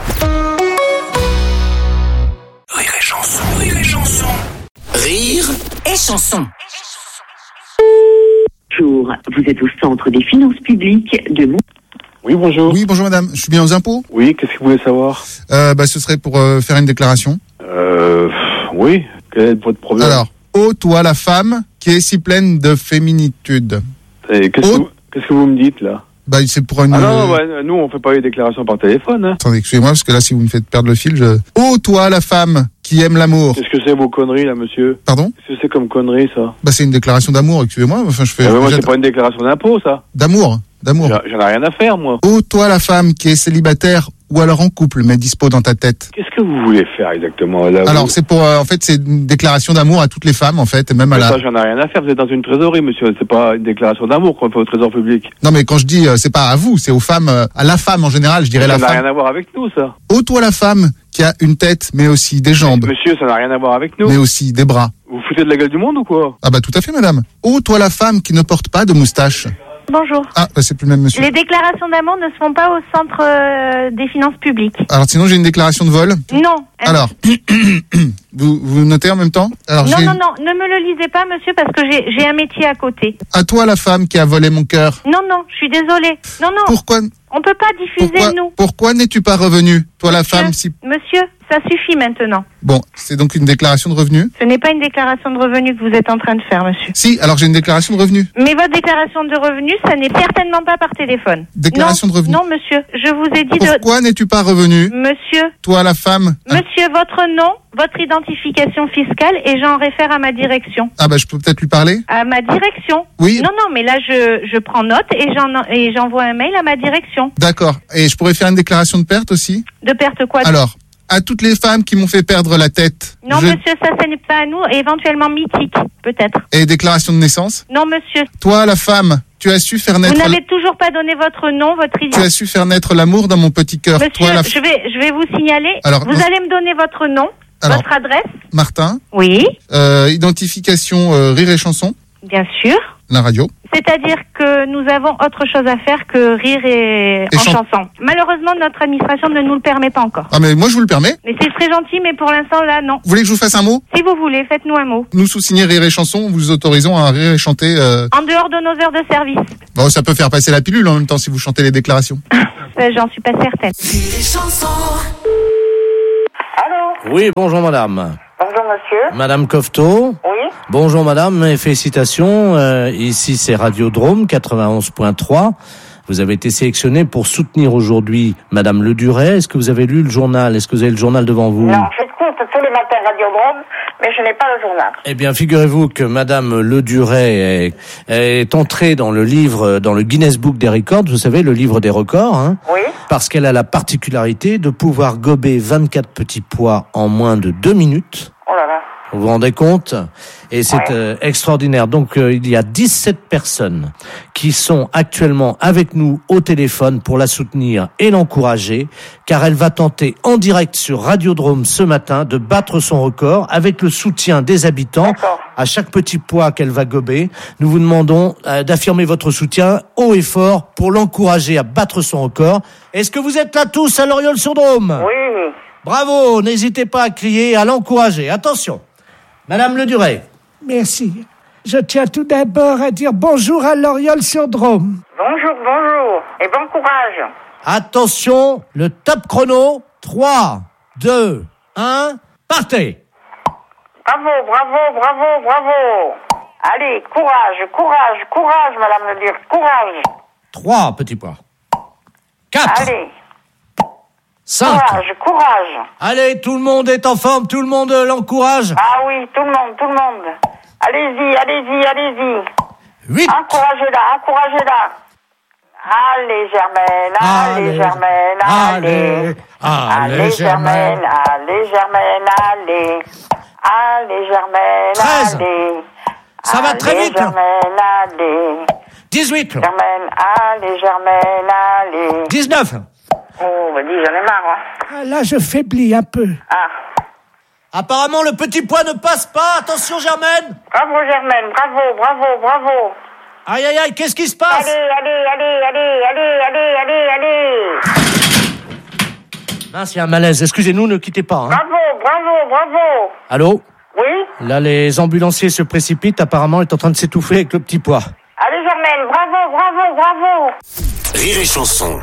Rire et chanson, rire et chanson. Rire et chanson. Bonjour, vous êtes au centre des finances publiques de Mont... Oui, bonjour. Oui, bonjour madame, je suis bien aux impôts? Oui, qu'est-ce que vous voulez savoir? euh, bah, Ce serait pour euh, faire une déclaration. Euh... Oui, quel est votre problème? Alors, ô toi la femme qui est si pleine de féminitude. Et qu'est-ce, ô... que vous, qu'est-ce que vous me dites là? Bah, c'est pour une... Ah non, non ouais, nous on fait pas les déclarations par téléphone. Hein. Attendez, excusez-moi, parce que là, si vous me faites perdre le fil, je... Ô toi la femme qui aime l'amour. Qu'est-ce que c'est vos conneries là, monsieur? Pardon? Qu'est-ce que c'est comme conneries, ça? Bah, c'est une déclaration d'amour, excusez-moi. Enfin, je fais... Ah, moi, c'est pas une déclaration d'impôt, ça. D'amour, d'amour. J'en, j'en ai rien à faire, moi. Ô toi la femme qui est célibataire ou alors en couple, mais dispo dans ta tête. Qu'est-ce que vous voulez faire exactement là? Alors, vous... c'est pour, euh, en fait, c'est une déclaration d'amour à toutes les femmes, en fait, et même mais à la... Ça, j'en ai rien à faire, vous êtes dans une trésorerie, monsieur, c'est pas une déclaration d'amour qu'on fait au trésor public. Non, mais quand je dis, euh, c'est pas à vous, c'est aux femmes, euh, à la femme en général, je dirais ça la femme. Ça n'a rien à voir avec nous, ça. Ô toi la femme qui a une tête, mais aussi des jambes. Monsieur, ça n'a rien à voir avec nous. Mais aussi des bras. Vous foutez de la gueule du monde ou quoi? Ah bah tout à fait, madame. Ô toi la femme qui ne porte pas de moustache. Bonjour. Ah, bah c'est plus le même monsieur. Les déclarations d'amour ne se font pas au centre euh, des finances publiques. Alors sinon, j'ai une déclaration de vol. Non. Alors, vous, vous notez en même temps? Alors, non, j'ai... non, non, ne me le lisez pas, monsieur, parce que j'ai, j'ai un métier à côté. À toi, la femme qui a volé mon cœur. Non, non, je suis désolée. Non, non. Pourquoi? On peut pas diffuser, pourquoi, nous. Pourquoi n'es-tu pas revenu, toi, monsieur, la femme, si... Monsieur, ça suffit maintenant. Bon, c'est donc une déclaration de revenus? Ce n'est pas une déclaration de revenus que vous êtes en train de faire, monsieur. Si, alors j'ai une déclaration de revenus. Mais votre déclaration de revenus, ça n'est certainement pas par téléphone. Déclaration non, de revenus? Non, monsieur, je vous ai dit Pourquoi de... Pourquoi n'es-tu pas revenu? Monsieur. Toi, la femme. Monsieur, hein? Votre nom, votre identification fiscale, et j'en réfère à ma direction. Ah bah, je peux peut-être lui parler? À ma direction? Oui. Non, non, mais là, je, je prends note et, j'en, et j'envoie un mail à ma direction. D'accord. Et je pourrais faire une déclaration de perte aussi? De perte quoi? Alors, à toutes les femmes qui m'ont fait perdre la tête. Non, je... monsieur, ça, ce n'est pas à nous, éventuellement mythique, peut-être. Et déclaration de naissance? Non, monsieur. Toi, la femme Tu as su faire naître... Vous n'avez toujours pas donné votre nom, votre Tu identité. as su faire naître l'amour dans mon petit cœur. Monsieur, Toi, la... je vais, je vais vous signaler. Alors, vous non. allez me donner votre nom, Alors. votre adresse. Martin. Oui, Euh, identification euh, Rire et Chanson, bien sûr. la radio. C'est-à-dire que nous avons autre chose à faire que rire et, Et en chan- chanson. Malheureusement, notre administration ne nous le permet pas encore. Ah mais moi je vous le permets. Mais c'est très gentil, mais pour l'instant, là, non. Vous voulez que je vous fasse un mot? Si vous voulez, faites-nous un mot. Nous, sous-signer Rire et Chanson, vous autorisons à rire et chanter... Euh... En dehors de nos heures de service. Bon, ça peut faire passer la pilule en même temps si vous chantez les déclarations. Ça, j'en suis pas certaine. Allô? Oui, bonjour madame. Bonjour, monsieur. Madame Cofteau. Oui? Bonjour madame et félicitations. Euh, ici c'est Radiodrome quatre-vingt-onze point trois. Vous avez été sélectionnée pour soutenir aujourd'hui Madame Le Duret. Est-ce que vous avez lu le journal? Est-ce que vous avez le journal devant vous? Non, j'écoute tous les matins Radiodrome, mais je n'ai pas le journal. Eh bien, figurez-vous que Madame Le Duret est, est entrée dans le livre, dans le Guinness Book des records. Vous savez, le livre des records, hein? Oui. Parce qu'elle a la particularité de pouvoir gober vingt-quatre petits pois en moins de deux minutes. Oh là là. Vous vous rendez compte? Et c'est Ouais. euh, extraordinaire. Donc, euh, il y a dix-sept personnes qui sont actuellement avec nous au téléphone pour la soutenir et l'encourager, car elle va tenter en direct sur Radiodrome ce matin de battre son record avec le soutien des habitants. D'accord. À chaque petit pois qu'elle va gober, nous vous demandons euh, d'affirmer votre soutien haut et fort pour l'encourager à battre son record. Est-ce que vous êtes là tous à Loriol-sur-Drôme? Oui. Bravo, n'hésitez pas à crier et à l'encourager. Attention. Madame Le Duret. Merci. Je tiens tout d'abord à dire bonjour à Loriol-sur-Drôme. Bonjour, bonjour. Et bon courage. Attention, le top chrono. trois, deux, un, partez. Bravo, bravo, bravo, bravo. Allez, courage, courage, courage, madame Le Duret, courage. trois petits pois. quatre, Allez, cinq. courage, courage. Allez, tout le monde est en forme, tout le monde l'encourage. Ah oui, tout le monde, tout le monde. Allez-y, allez-y, allez-y. huit. Encouragez-la, encouragez-la. Allez, Germaine, allez, Allez, Germaine, allez. allez, Allez, Germaine. Germaine, allez, Germaine, allez. Allez, Germaine, treize. allez. Ça va très Allez, vite. Germaine, allez. dix-huit. Germaine, allez, Germaine, allez. dix-neuf. Oh, bah dis, j'en ai marre, hein. Ah, là, je faiblis un peu. Ah, Apparemment, le petit pois ne passe pas. Attention, Germaine. bravo, Germaine, bravo, bravo, bravo. Aïe, aïe, aïe, qu'est-ce qui se passe? Allez, allez, allez, allez, allez, allez, allez, allez. Mince, il y a un malaise. Excusez-nous, ne quittez pas. Hein. Bravo, bravo, bravo. Allô? Oui? Là, les ambulanciers se précipitent. Apparemment, il est en train de s'étouffer avec le petit pois. Allez, Germaine, bravo, bravo, bravo. Rire et Chanson.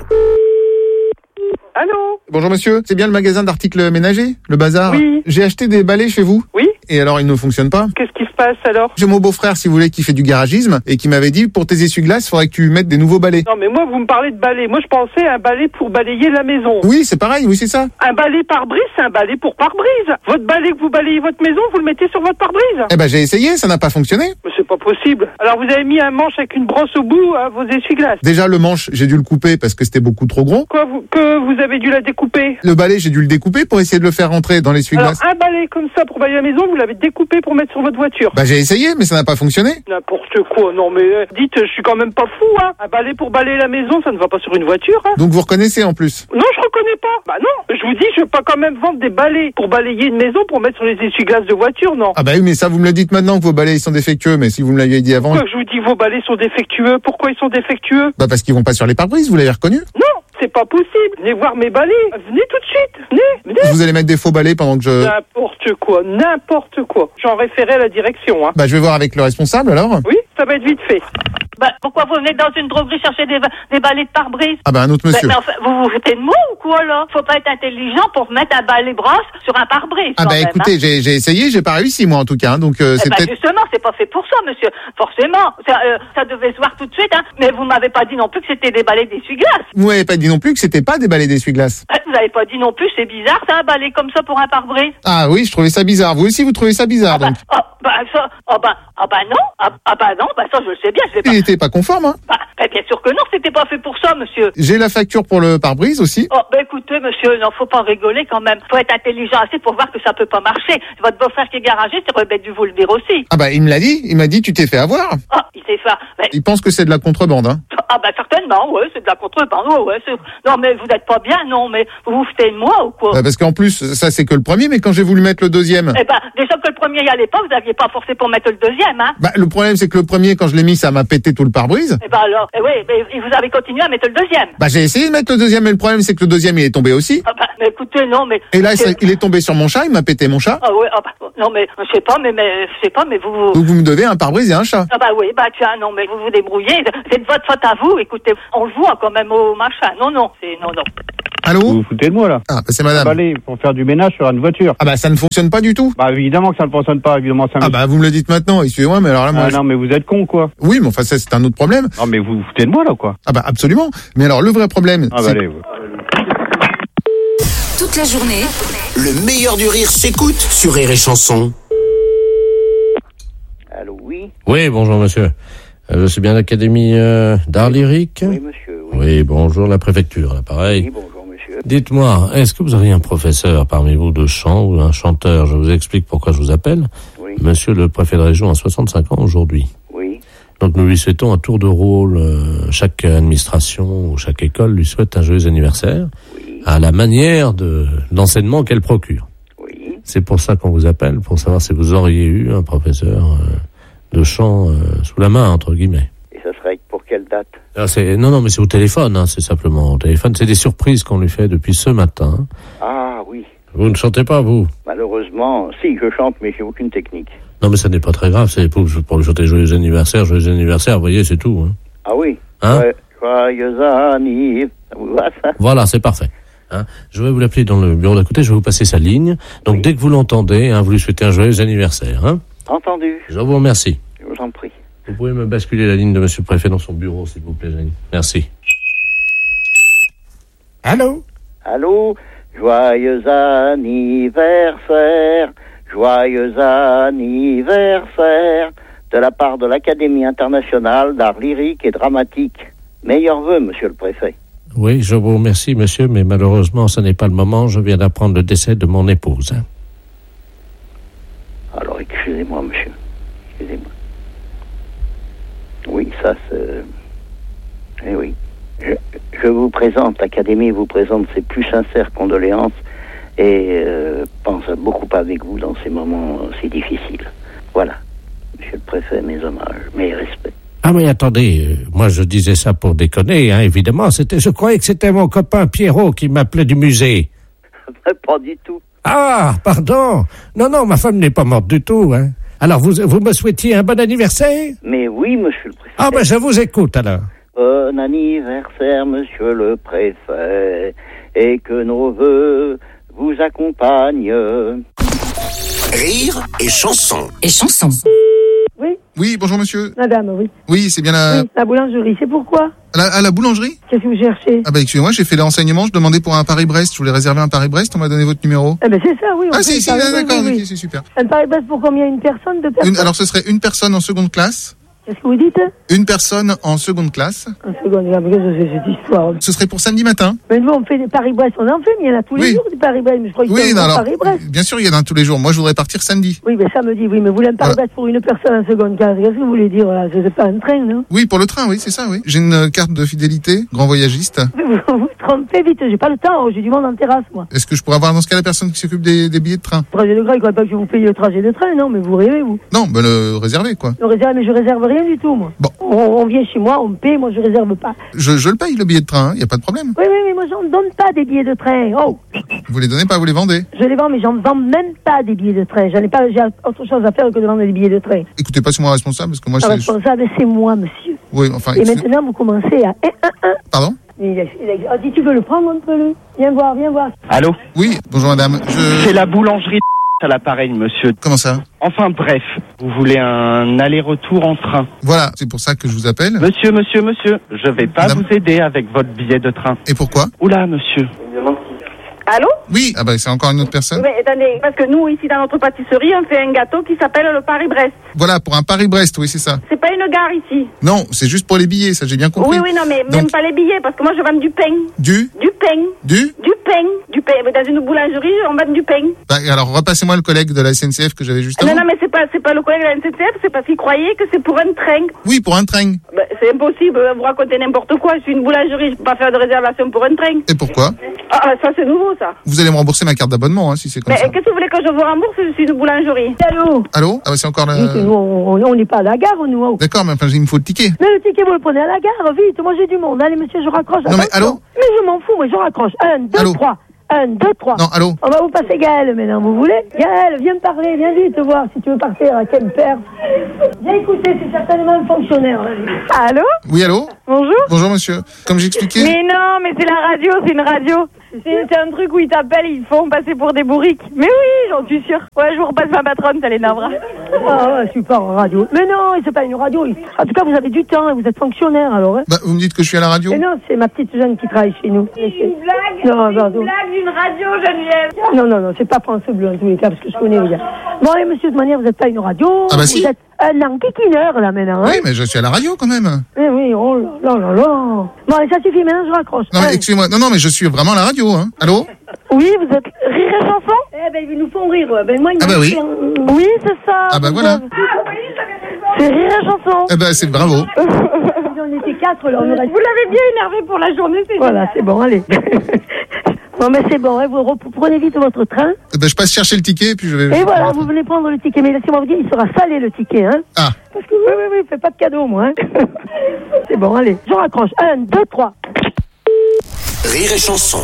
Allô? Bonjour monsieur, c'est bien le magasin d'articles ménagers, le bazar? Oui. J'ai acheté des balais chez vous. Oui? Et alors, ils ne fonctionnent pas? Qu'est-ce qui se passe alors? J'ai mon beau-frère, si vous voulez, qui fait du garagisme et qui m'avait dit, pour tes essuie-glaces, il faudrait que tu mettes des nouveaux balais. Non, mais moi, vous me parlez de balai. Moi, je pensais à un balai pour balayer la maison. Oui, c'est pareil, oui, c'est ça. Un balai pare-brise, c'est un balai pour pare-brise. Votre balai que vous balayez votre maison, vous le mettez sur votre pare-brise. Eh ben, j'ai essayé, ça n'a pas fonctionné. Mais c'est pas possible. Alors, vous avez mis un manche avec une brosse au bout à vos essuie-glaces. Déjà, le manche, j'ai dû le couper parce que c'était beaucoup trop gros. Quoi, vous, que vous avez dû la découper? Le balai, j'ai dû le découper pour essayer de le faire rentrer dans Alors, l'essuie-glace. un balai comme ça pour balayer la maison, vous l'avez découpé pour mettre sur votre voiture. Bah, j'ai essayé, mais ça n'a pas fonctionné. N'importe quoi, non mais euh, dites, je suis quand même pas fou, hein. Un balai pour balayer la maison, ça ne va pas sur une voiture, hein. Donc, vous reconnaissez en plus. Non, je reconnais pas. Bah non, je vous dis, je vais pas quand même vendre des balais pour balayer une maison pour mettre sur les essuie-glaces de voiture, non. Ah bah oui, mais ça, vous me le dites maintenant que vos balais, ils sont défectueux, mais si vous me l'aviez dit avant... Pourquoi je vous dis vos balais sont défectueux? Pourquoi ils sont défectueux? Bah, parce qu'ils vont pas sur les pare-brises, vous l'avez reconnu? Non, c'est pas possible. Venez voir mes balais. Venez tout de suite. Venez, venez. Vous allez mettre des faux balais pendant que je... N'importe quoi, n'importe quoi. J'en référais à la direction, hein. Bah, je vais voir avec le responsable, alors. Oui, ça va être vite fait. Bah, pourquoi vous venez dans une droguerie chercher des, des balais de pare-brise? Ah bah, un autre monsieur. Bah, mais enfin, vous vous foutez de moi ou quoi, là? Faut pas être intelligent pour mettre un balai brosse sur un pare-brise. Ah quand bah, même, écoutez, hein. j'ai, j'ai essayé, j'ai pas réussi, moi, en tout cas, hein, donc euh, Eh c'est ben, peut-être... justement, c'est pas fait pour ça, monsieur. Forcément. Ça, euh, ça devait se voir tout de suite, hein. Mais vous m'avez pas dit non plus que c'était des balais d'essuie-glace. Vous m'avez pas dit non plus que c'était pas des balais d'essuie-glace. Euh, Vous avez pas dit non plus, c'est bizarre, ça, un balai comme ça pour un pare-brise. Ah oui, je trouvais ça bizarre. Vous aussi, vous trouvez ça bizarre, donc. Oh, bah ça, ah bah, ah bah non, ah, ah bah non, bah ça je le sais bien, je vais pas. Il était pas conforme, hein. Bah, bah bien sûr que non, c'était pas fait pour ça, monsieur. J'ai la facture pour le pare-brise aussi. Oh, bah écoutez, monsieur, non, faut pas rigoler quand même. Faut être intelligent assez pour voir que ça peut pas marcher. Votre beau-frère qui est garagiste, il aurait bien dû vous le dire aussi. Ah bah il me l'a dit, il m'a dit tu t'es fait avoir. Ah, il s'est fait. Mais... Il pense que c'est de la contrebande, hein. Ah bah certainement, ouais, c'est de la contrebande, ouais, ouais. C'est... Non mais vous n'êtes pas bien, non, mais vous vous foutez de moi ou quoi? Bah parce qu'en plus, ça c'est que le premier, mais quand j'ai voulu mettre le deuxième... Eh ben, déjà que le premier y allait pas, vous aviez pas forcé pour mettre le deuxième, hein. Bah le problème c'est que le premier, quand je l'ai mis, ça m'a pété tout le pare-brise. Eh ben alors, eh oui, mais vous avez continué à mettre le deuxième. Bah j'ai essayé de mettre le deuxième, mais le problème c'est que le deuxième il est tombé aussi. Ah bah, mais écoutez, non, mais... Et là, c'est... il est tombé sur mon chat, il m'a pété mon chat. Ah ouais, ah bah, non mais, je sais pas, mais, mais, je sais pas, mais vous... vous... Donc vous me devez un pare-brise et un chat. Ah bah oui, bah tiens, non, mais vous vous débrouillez, c'est de votre faute à vous, écoutez, on le voit quand même au machin, non, non, c'est... non, non. Allô? Vous vous foutez de moi, là? Ah, bah c'est madame. Allez, pour faire du ménage sur une voiture. Ah bah ça ne fonctionne pas du tout. Bah évidemment que ça ne fonctionne pas, évidemment. Ça me... Ah bah vous me le dites maintenant, excusez-moi, mais alors là moi... Ah je... non, mais vous êtes con, quoi. Oui, mais enfin ça c'est un autre problème. Non, mais vous vous foutez de moi, là, quoi. Ah bah absolument. Mais alors le vrai problème... Ah bah c'est... allez, vous... Toute la journée, Le meilleur du rire s'écoute sur Rire et Chanson. Allô, oui. Oui, bonjour monsieur. Euh, c'est bien l'Académie euh, d'art lyrique? Oui, monsieur. Oui, oui bonjour la préfecture, là, pareil. oui bonjour, monsieur. Dites-moi, est-ce que vous avez un professeur parmi vous de chant ou un chanteur? Je vous explique pourquoi je vous appelle. Oui. Monsieur le préfet de région a soixante-cinq ans aujourd'hui. Oui. Donc nous lui souhaitons un tour de rôle. Euh, chaque administration ou chaque école lui souhaite un joyeux anniversaire. Oui. À la manière de l'enseignement qu'elle procure. Oui. C'est pour ça qu'on vous appelle, pour savoir si vous auriez eu un professeur euh, de chant euh, sous la main, entre guillemets. Et ça serait pour quelle date? Alors c'est, non, non, mais c'est au téléphone, hein, c'est simplement au téléphone. C'est des surprises qu'on lui fait depuis ce matin. Ah oui. Vous ne chantez pas, vous? Malheureusement, si, je chante, mais j'ai aucune technique. Non, mais ça n'est pas très grave, c'est pour, pour lui chanter joyeux anniversaire, joyeux anniversaire, vous voyez, c'est tout. Hein. Ah oui. Hein? Ouais, joyeux anniversaire. Ça vous va, ça? Voilà, c'est parfait. Hein, je vais vous l'appeler dans le bureau d'à côté, je vais vous passer sa ligne. Donc oui. Dès que vous l'entendez, hein, vous lui souhaitez un joyeux anniversaire. Hein. Entendu. Je vous remercie. Je vous en prie. Vous pouvez me basculer la ligne de monsieur le préfet dans son bureau, s'il vous plaît, Jenny. Merci. Allô? Allô? Joyeux anniversaire, joyeux anniversaire, de la part de l'Académie internationale d'art lyrique et dramatique. Meilleurs vœux, monsieur le préfet. Oui, je vous remercie, monsieur, mais malheureusement, ce n'est pas le moment. Je viens d'apprendre le décès de mon épouse. Hein. Alors, excusez-moi, monsieur. Excusez-moi. Oui, ça, c'est... Eh oui. Je, je vous présente, l'Académie vous présente ses plus sincères condoléances et euh, pense beaucoup avec vous dans ces moments si difficiles. Voilà. Monsieur le préfet, mes hommages, mes respects. Ah mais attendez, euh, moi je disais ça pour déconner, hein, évidemment. C'était, je croyais que c'était mon copain Pierrot qui m'appelait du musée. Pas du tout. Ah, pardon. Non, non, ma femme n'est pas morte du tout. Hein. Alors vous, vous me souhaitiez un bon anniversaire? Mais oui, monsieur le préfet. Ah ben je vous écoute alors. Bon anniversaire, monsieur le préfet, et que nos vœux vous accompagnent. Rire et chanson. Et chanson. Oui. Oui, bonjour monsieur. Madame, oui. Oui, c'est bien la... Oui, la boulangerie, c'est pourquoi? À la, à la boulangerie? Qu'est-ce que vous cherchez? Ah bah excusez-moi, j'ai fait les renseignements, je demandais pour un Paris-Brest, je voulais réserver un Paris-Brest, on m'a donné votre numéro. Eh ben c'est ça, oui. Ah si, si, Paris, d'accord, oui, oui. ok, c'est super. Un Paris-Brest pour combien? Une personne, deux personnes? Une, alors ce serait une personne en seconde classe. Qu'est-ce que vous dites? Une personne en seconde classe. En seconde, regarde, qu'est-ce que c'est cette histoire? Ce serait pour samedi matin. Mais nous, on fait des Paris-Brest, on en fait, mais il y en a tous les Oui. jours des Paris-Brest. Mais je crois qu'il Oui, y a non, alors, Paris-Brest. bien sûr, il y en a tous les jours. Moi, je voudrais partir samedi. Oui, mais samedi, oui, mais vous voulez un Paris-Brest pour une personne en seconde classe. Qu'est-ce que vous voulez dire là? C'est pas un train, non? Oui, pour le train, oui, c'est ça, oui. J'ai une carte de fidélité, grand voyagiste. Vous vous trompez vite, j'ai pas le temps, j'ai du monde en terrasse, moi. Est-ce que je pourrais avoir dans ce cas la personne qui s'occupe des, des billets de train? Trajet de gras, il ne pas que je vous paye le trajet de train, non, mais vous rêvez, vous. Non, ben le réserver, quoi. Le réserve, mais je réserve rien du tout, moi. Bon. On, on vient chez moi, on me paye, moi je réserve pas. Je, je le paye, le billet de train, il n'y a pas de problème. Oui, oui, mais moi j'en donne pas des billets de train. Oh. Vous les donnez pas, vous les vendez? Je les vends, mais j'en vends même pas des billets de train. J'en ai pas, j'ai autre chose à faire que de vendre des billets de train. Écoutez, pas sur moi responsable, parce que moi, Le je... responsable, c'est moi, monsieur. Oui, enfin... Et maintenant, vous commencez à un, un, un. Pardon? Il a, il a, dit, tu veux le prendre, on peut le... Viens voir, viens voir. Allô? Oui, bonjour madame, je... C'est la boulangerie à l'appareil, monsieur. Comment ça? Enfin bref, vous voulez un aller-retour en train. Voilà, c'est pour ça que je vous appelle. Monsieur, monsieur, monsieur, je vais pas Madame... vous aider avec votre billet de train. Et pourquoi? Oula, monsieur. Allô? Oui, ah bah c'est encore une autre personne. Mais attendez, parce que nous, ici, dans notre pâtisserie, on fait un gâteau qui s'appelle le Paris-Brest. Voilà, pour un Paris-Brest, oui, c'est ça. C'est pas une gare ici. Non, c'est juste pour les billets, ça j'ai bien compris. Oui, oui, non, mais Donc, même pas les billets, parce que moi, je vends du pain. Du Du pain. Du Du pain. Du pain. Mais dans une boulangerie, on vend du pain. Bah, alors, repassez-moi le collègue de la S N C F que j'avais juste avant. Non, non, mais c'est pas, c'est pas le collègue de la N C F, c'est parce qu'il croyait que c'est pour un train. Oui, pour un train. Bah, c'est impossible, vous racontez n'importe quoi. Je suis une boulangerie, je peux pas faire de réservation pour un train. Et pourquoi? Ah, ah, ça, c'est nouveau, ça. Vous allez me rembourser ma carte d'abonnement, hein, si c'est comme Mais ça. qu'est-ce que vous voulez que je vous rembourse? Je suis une boulangerie. Allô? Allô? Ah, bah, c'est encore la... Dites, nous, on on n'est pas à la gare, nous. hein. D'accord, mais enfin, il me faut le ticket. Mais le ticket, vous le prenez à la gare, vite. Moi, j'ai du monde. Allez, monsieur, je raccroche. Non, mais Attention. allô? Mais je m'en fous, moi, je raccroche. Un, deux, Allô? trois. Un, deux, trois. Non, allô? On va vous passer Gaël maintenant, vous voulez? Gaël, viens me parler, viens vite voir si tu veux partir à Quimper. Viens écouter, c'est certainement un fonctionnaire. vas-y. Allô? Oui, allô? Bonjour? Bonjour, monsieur. Comme j'expliquais... Mais non, mais c'est la radio, c'est une radio. C'est c'est un truc où ils t'appellent, ils font passer pour des bourriques. Mais oui, j'en suis sûre. Ouais, je vous repasse ma patronne, ça les navra. Ah ouais, super, radio. Mais non, c'est pas une radio. En tout cas, vous avez du temps, hein, vous êtes fonctionnaire, alors. Hein. Bah, vous me dites que je suis à la radio? Mais non, c'est ma petite jeune qui travaille chez nous. C'est une blague? Non, C'est pardon. une blague d'une radio, Geneviève. Non, non, non, c'est pas France Bleu en tous les cas, parce que je connais les gars. Bon, allez, monsieur, de toute manière, vous n'êtes pas une radio. Ah bah vous si. êtes un enquiquineur, là, maintenant. Hein. Oui, mais je suis à la radio, quand même. Eh oui, oh là là là là. Bon, allez, ça suffit, maintenant, je raccroche. Non, mais Allez. excusez-moi. Non, non, mais je suis vraiment à la radio, hein. Allô? Oui, vous êtes Rire et Chanson? Eh ben, ils nous font rire, ouais. Ben, moi, ils Ah bah m'ont oui. fait un- Oui, c'est ça. Ah bah voilà. C'est Rire et Chanson. Eh ben, c'est bravo. On était quatre, là, on aurait... Vous l'avez bien énervé pour la journée, c'est Voilà, génial. c'est bon, allez. Bon, mais c'est bon, hein, vous rep- prenez vite votre train. Eh ben, je passe chercher le ticket, puis je vais... Et voilà, vous venez prendre le ticket. Mais laissez-moi vous dire, il sera salé, le ticket, hein. Ah. Parce que, oui, oui, oui, fais pas de cadeau, moi, hein. C'est bon, allez, je raccroche. Un, deux, trois. Rire et Chanson.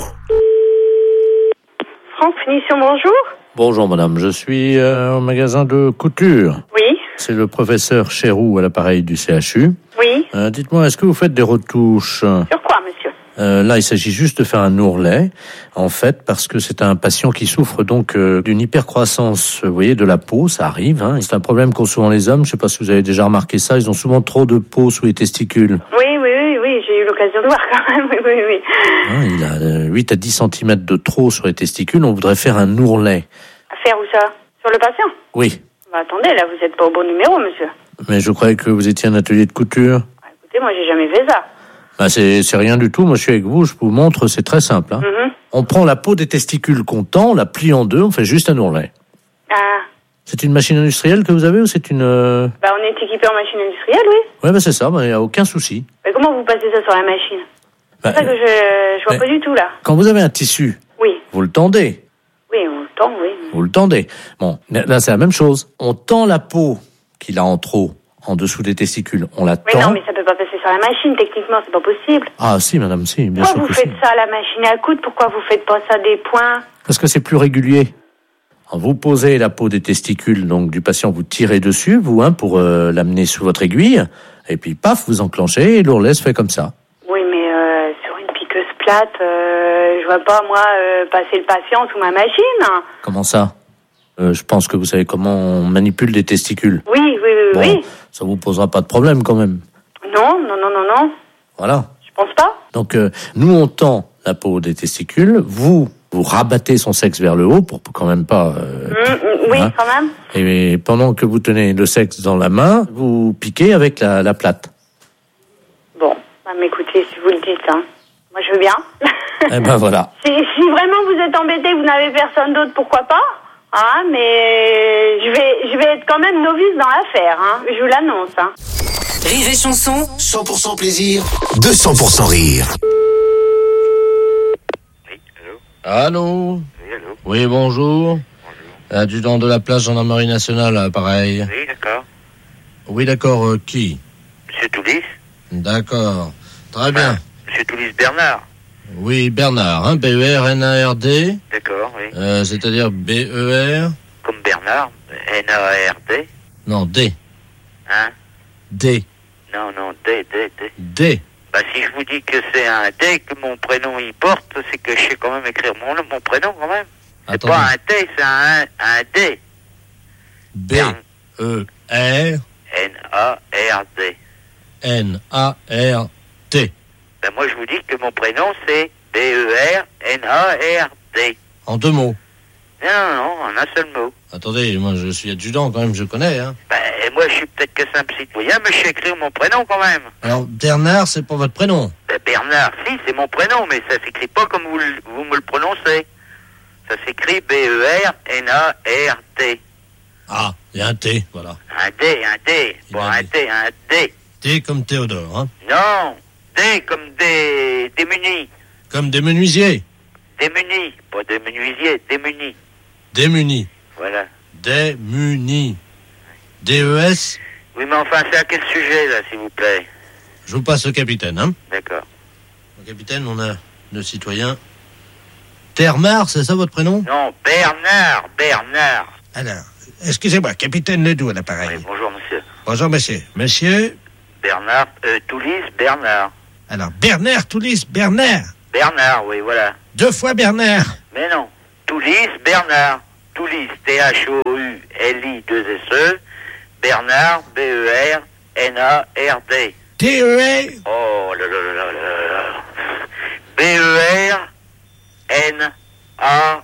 France Finition, bonjour. Bonjour madame, je suis euh, au magasin de couture. Oui. C'est le professeur Chéroux à l'appareil du C H U. Oui. Euh, dites-moi, est-ce que vous faites des retouches? Sur quoi, monsieur? Euh, là, il s'agit juste de faire un ourlet, en fait, parce que c'est un patient qui souffre donc euh, d'une hypercroissance, vous voyez, de la peau, ça arrive. Hein. C'est un problème qu'ont souvent les hommes, je ne sais pas si vous avez déjà remarqué ça, ils ont souvent trop de peau sous les testicules. Oui, oui, oui, oui, j'ai eu l'occasion de voir quand même, oui, oui, oui. Hein, il a euh, huit à dix centimètres de trop sur les testicules, on voudrait faire un ourlet. À faire où ça? Sur le patient? Oui, Bah, attendez, là, vous n'êtes pas au bon numéro, monsieur. mais je croyais que vous étiez un atelier de couture. Écoutez, moi, j'ai jamais fait ça. Bah, c'est, c'est rien du tout, moi je suis avec vous, je vous montre, c'est très simple. Hein. Mhm. On prend la peau des testicules qu'on tend, on la plie en deux, on fait juste un ourlet. Ah, C'est une machine industrielle que vous avez ou c'est une... euh... bah, on est équipé en machine industrielle, oui. Ouais, bah c'est ça, il n'y a aucun souci. Mais comment vous passez ça sur la machine? Bah, C'est ça que je, je vois mais- pas du tout, là. Quand vous avez un tissu, Oui, vous le tendez, oui, on le tend, oui. vous le tendez. Bon, là c'est la même chose. On tend la peau qu'il a en trop, en dessous des testicules. On la Mais tend. non, mais ça peut pas passer sur la machine, techniquement, c'est pas possible. Ah si, madame, si, bien Pourquoi sûr vous que faites si. ça à la machine à coudre? Pourquoi vous faites pas ça des points? Parce que c'est plus régulier. Alors, vous posez la peau des testicules donc du patient, vous tirez dessus, vous, hein, pour euh, l'amener sous votre aiguille, et puis paf, vous enclenchez, et l'ourlet se fait comme ça. Oui, mais euh, sur une piqueuse plate, euh, je vois pas, moi, euh, passer le patient sous ma machine. Comment ça? Euh, je pense que vous savez comment on manipule des testicules. Oui, oui, oui, Bon, oui. ça vous posera pas de problème quand même. Non, non, non, non, non. Voilà. Je pense pas. Donc, euh, nous, on tend la peau des testicules, vous, vous rabattez son sexe vers le haut pour quand même pas... euh, Mm, mm, oui, hein. quand même. Et pendant que vous tenez le sexe dans la main, vous piquez avec la, la plate. Bon, bah, mais écoutez, si vous le dites, hein. Moi, je veux bien. Eh ben voilà. Si, si vraiment vous êtes embêté, vous n'avez personne d'autre, pourquoi pas? Ah, mais je vais, je vais être quand même novice dans l'affaire, hein. Je vous l'annonce, hein. Rire et Chanson. cent pour cent plaisir, deux cents pour cent rire. Allô? Oui, allô? Oui, bonjour. Adjudant de la place gendarmerie nationale, à pareil. Oui, d'accord. Oui, d'accord, euh, qui? Monsieur Toulis? D'accord. Très bien. Monsieur Toulis Bernard? Oui, Bernard, hein, B E R N A R D, D'accord, oui. euh, c'est-à-dire B E R... Comme Bernard, N A R D? Non, D. Hein? D. Non, non, D, D, D. D. Bah, si je vous dis que c'est un D que mon prénom y porte, c'est que je sais quand même écrire mon, mon prénom quand même. C'est Attendez. pas un T, c'est un, un D. B E R N A R D. N A R T. Ben moi je vous dis que mon prénom c'est B E R N A R D. En deux mots. Non, non, non, en un seul mot. Attendez, moi je suis adjudant quand même, je connais. Hein. Ben, moi je suis peut-être que simple citoyen, mais je sais écrire mon prénom quand même. Alors, Bernard, c'est pas votre prénom? Ben, Bernard, si, c'est mon prénom, mais ça s'écrit pas comme vous, le- vous me le prononcez. Ça s'écrit B E R N A R T. Ah, il y a un T, voilà. Un D, un D. Bon, un D, un D. T comme Théodore, hein. Non, D comme des démunis. Comme des menuisiers. Démunis, pas des menuisiers, démunis. Démunis. Voilà. Démunis. D E S. Oui, mais enfin, c'est à quel sujet, là, s'il vous plaît? Je vous passe le capitaine, hein. D'accord. Le capitaine, on a le citoyen. Termar, c'est ça votre prénom? Non, Bernard, Bernard. Alors, excusez-moi, capitaine Ledoux à l'appareil. Oui, bonjour, monsieur. Bonjour, monsieur. Monsieur? Bernard, euh, Toulis, Bernard. Alors, Bernard, Toulis, Bernard. Bernard, oui, voilà. Deux fois Bernard. Mais non. Toulis, Bernard. Toulis, T H O U L I deux S E. Bernard, B E R N A R D. T E R. Oh là là là là là là. B E R N A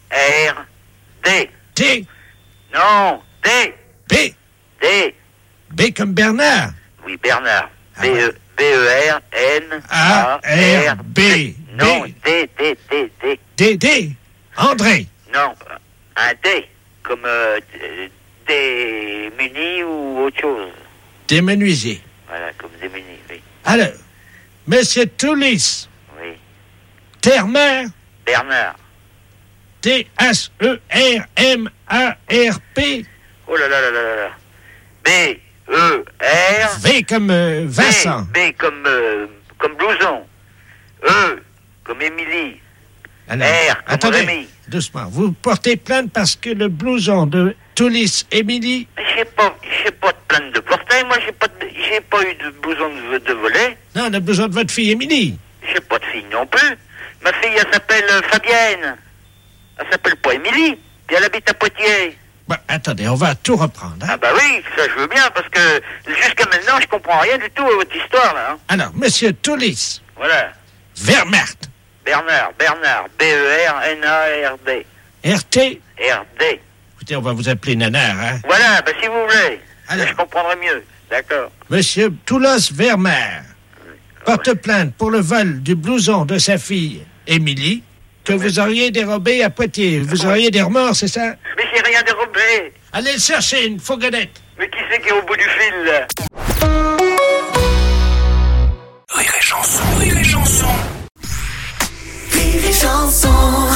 R D. T. Non, D. B. D. B comme Bernard. Oui, Bernard. B E B E R N A R B. Non, D, D, D, D. D, D. André. Non, un D, comme euh, d- des munis ou autre chose. Des menuisiers. Voilà, comme des munis, oui. Alors, monsieur Toulis. Oui. Termer. Bernard. T H E R M A R P. Oh là là là là là là. B, E, R. V comme euh, Vincent. B, B comme, euh, comme blouson. E, comme Émilie. Alors, R, comme attendez, Rémi. doucement. Vous portez plainte parce que le blouson de Toulis Émilie. J'ai pas, j'ai pas de plainte de portail, moi j'ai pas, de- j'ai pas eu de blouson de, de volet. Non, le blouson de votre fille Émilie. J'ai pas de fille non plus. Ma fille, elle s'appelle euh, Fabienne. Elle s'appelle pas Émilie. Puis elle habite à Poitiers. Bon, attendez, on va tout reprendre. Hein. Ah bah oui, ça je veux bien, parce que jusqu'à maintenant, je comprends rien du tout à votre histoire, là. Hein. Alors, monsieur Toulis. Voilà. Vermert. Bernard, Bernard, B E R N A R D. R T. R D. Écoutez, on va vous appeler Nanar, hein. Voilà, bah si vous voulez. Là, je comprendrai mieux. D'accord. Monsieur Toulos Vermeer porte plainte pour le vol du blouson de sa fille, Émilie, que vous auriez dérobé à Poitiers. Vous auriez des remords, c'est ça? Mais j'ai rien dérobé. Allez le chercher, une fourgonnette. Mais qui c'est qui est au bout du fil, là? Rire et chanson, rire et chanson. Rire et chanson.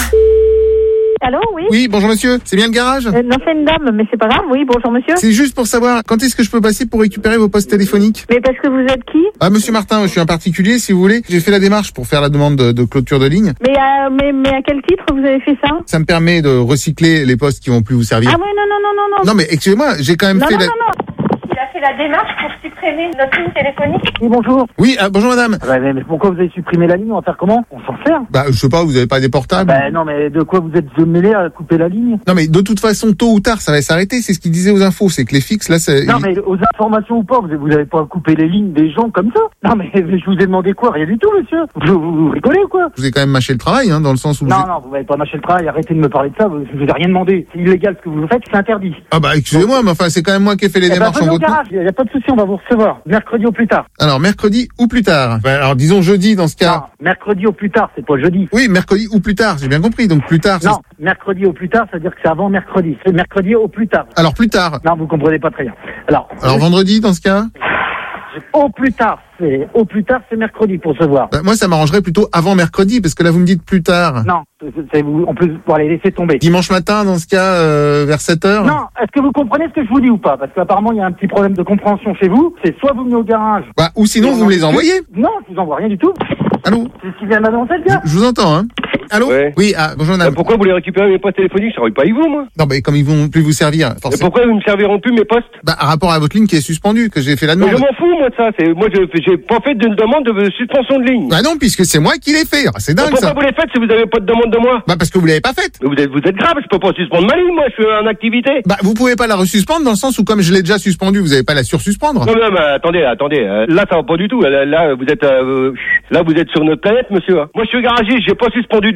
Allô, oui Oui, bonjour monsieur, c'est bien le garage euh, Non, c'est une dame, mais c'est pas grave. Oui, bonjour monsieur. C'est juste pour savoir, quand est-ce que je peux passer pour récupérer vos postes téléphoniques? Mais parce que vous êtes qui? Ah, monsieur Martin, je suis un particulier, si vous voulez. J'ai fait la démarche pour faire la demande de, de clôture de ligne. mais, euh, mais, mais à quel titre vous avez fait ça? Ça me permet de recycler les postes qui vont plus vous servir. Ah ouais, non, non, non, non, non. Non, mais excusez-moi, j'ai quand même non, fait non, la... non, non. Il a fait la démarche pour supprimer notre ligne téléphonique. Oui, bonjour. Oui, ah, bonjour madame. Ouais, mais, mais pourquoi vous avez supprimé la ligne? On va faire comment? On s'en sert? Bah, je sais pas, vous avez pas des portables? Bah non, mais de quoi vous êtes mêlé à couper la ligne? Non, mais de toute façon, tôt ou tard, ça va s'arrêter. C'est ce qu'il disait aux infos. C'est que les fixes, là, c'est... Non, mais aux informations ou pas, vous vous avez pas coupé les lignes des gens comme ça? Non, mais je vous ai demandé quoi? Rien du tout, monsieur. Vous, vous, vous rigolez ou quoi? Je vous ai quand même mâché le travail, hein, dans le sens où... Non, vous... non, vous m'avez pas mâché le travail. Arrêtez de me parler de ça. Vous- Je vous ai rien demandé. C'est illégal ce que vous faites. C'est interdit. Ah bah, excusez-moi, mais enfin, c'est quand même moi qui ai fait les Eh ben, démarches venez en au votre nom. garage. Il y a pas de souci. On va vous recevoir. Mercredi au plus tard. Alors, mercredi ou plus tard. Bah, alors, disons jeudi, dans ce cas. Non, mercredi au plus tard. C'est pas jeudi. Oui, mercredi ou plus tard, j'ai bien compris. Donc, plus tard... Non, mercredi au plus tard, ça veut dire que c'est avant mercredi. C'est mercredi au plus tard. Alors, plus tard. Non, vous comprenez pas très bien. Alors, Alors, vendredi, dans ce cas? au plus tard, c'est au plus tard, c'est mercredi pour se voir. Bah, moi, ça m'arrangerait plutôt avant mercredi, parce que là, vous me dites plus tard. Non, c'est- c'est- vous- on peut bon, allez, laisser tomber. Dimanche matin, dans ce cas, euh, vers sept heures. Non, est-ce que vous comprenez ce que je vous dis ou pas? Parce qu'apparemment, il y a un petit problème de compréhension chez vous. C'est soit vous venez au garage. Bah, ou sinon, vous me les envoyez. Non, je vous envoie rien du tout. Allô? C'est ce qui vient de m'annoncer, le gars. Je vous entends, hein. Allô? Ouais. Oui, ah, bonjour madame. Euh, pourquoi vous voulez récupérer mes postes téléphoniques? Je travaille pas avec vous, moi. Non, mais comme ils vont plus vous servir, Et forcément. pourquoi ils ne me serviront plus mes postes? Bah, par rapport à votre ligne qui est suspendue, que j'ai fait la Mais demande. je m'en fous, moi, de ça. C'est, moi, je, j'ai pas fait d'une demande de suspension de ligne. Bah non, puisque c'est moi qui l'ai fait. Ah, c'est Mais dingue, pourquoi ça. vous les faites si vous n'avez pas de demande de moi? Bah, parce que vous l'avez pas faite. Mais vous êtes, vous êtes grave, je peux pas suspendre ma ligne, moi, je suis en activité. Bah, vous pouvez pas la resuspendre dans le sens où, comme je l'ai déjà suspendue, vous avez pas la sursuspendre. Non, non, mais attendez, attendez. euh, Là, ça va pas du tout. Là, là, vous êtes, euh, là, vous êtes sur notre planète, monsieur. hein. Moi, je suis garagiste, j'ai pas suspendu de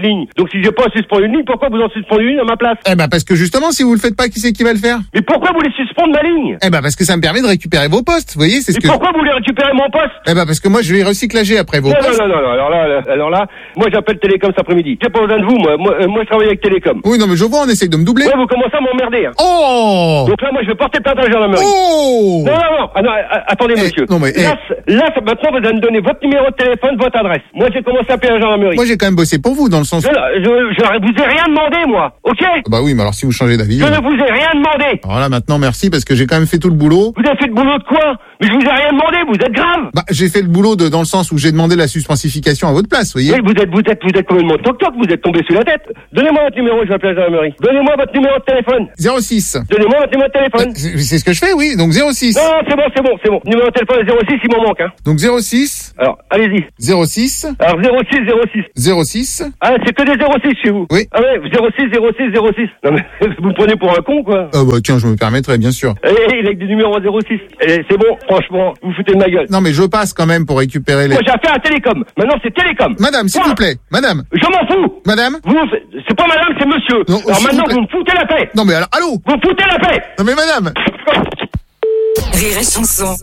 ligne. Donc si j'ai pas suspendu une ligne, pourquoi vous en suspendez une à ma place? Eh ben parce que justement, si vous le faites pas, qui c'est qui va le faire? Mais pourquoi vous voulez suspendre ma ligne? Eh ben parce que ça me permet de récupérer vos postes, vous voyez, c'est ce Et que... pourquoi vous voulez récupérer mon poste? Eh ben parce que moi je vais recyclager après vos Non, postes. non, non, non, alors là, là, alors là, moi j'appelle Télécom cet après-midi. J'ai pas besoin de vous, moi, moi, euh, moi je travaille avec Télécom. Oui, non mais je vois, on essaye de me doubler. Ouais, vous commencez à m'emmerder. Hein. Oh! Donc là, moi je vais porter plainte à la gendarmerie. Oh! Non, non, non, ah, non ah, attendez Eh, monsieur. non, mais, eh. Là, c'est- là c'est- maintenant vous allez me donner votre numéro de téléphone, votre adresse. Moi j'ai commencé à appeler la gendarmerie. Moi j'ai quand même bossé pour vous, dans le sens... Je, je, je vous ai rien demandé, moi, ok? Bah oui, mais alors si vous changez d'avis... Je euh, ne vous ai rien demandé. Alors là maintenant, merci, parce que j'ai quand même fait tout le boulot. Vous avez fait le boulot de quoi? Mais je vous ai rien demandé, vous êtes grave. Bah j'ai fait le boulot de, dans le sens où j'ai demandé la suspensification à votre place, vous voyez. Oui, vous êtes, vous êtes, vous êtes complètement toc-toc, vous êtes tombé sur la tête. Donnez-moi votre numéro, je vais appeler la gendarmerie. Donnez-moi votre numéro de téléphone. zéro six. Donnez-moi votre numéro de téléphone. C'est c'est ce que je fais, oui, donc zéro six. Non, non, c'est bon, c'est bon, c'est bon. Numéro de téléphone zéro six, il m'en manque, hein. Donc zéro six. Alors, allez-y. zéro six. Alors, zéro six, zéro six. zéro six. Ah, c'est que des zéro six chez vous. Oui. Ah ouais, zéro six, zéro six, zéro six. Non mais, vous me prenez pour un con, quoi. Ah bah tiens, je me permettrai, bien sûr. Eh, eh, il a que des numéros zéro six. Eh, c'est bon, franchement, vous foutez de ma gueule. Non mais je passe quand même pour récupérer les... Moi, j'ai affaire à Télécom. Maintenant, c'est Télécom. Madame, s'il Point. vous plaît, madame. Je m'en fous. Madame. Vous, c'est pas madame, c'est monsieur. Non, alors s'il maintenant, vous plaît. vous me foutez la paix. Non mais alors, allô. Vous me foutez la paix. Non mais madame. Rire et chanson.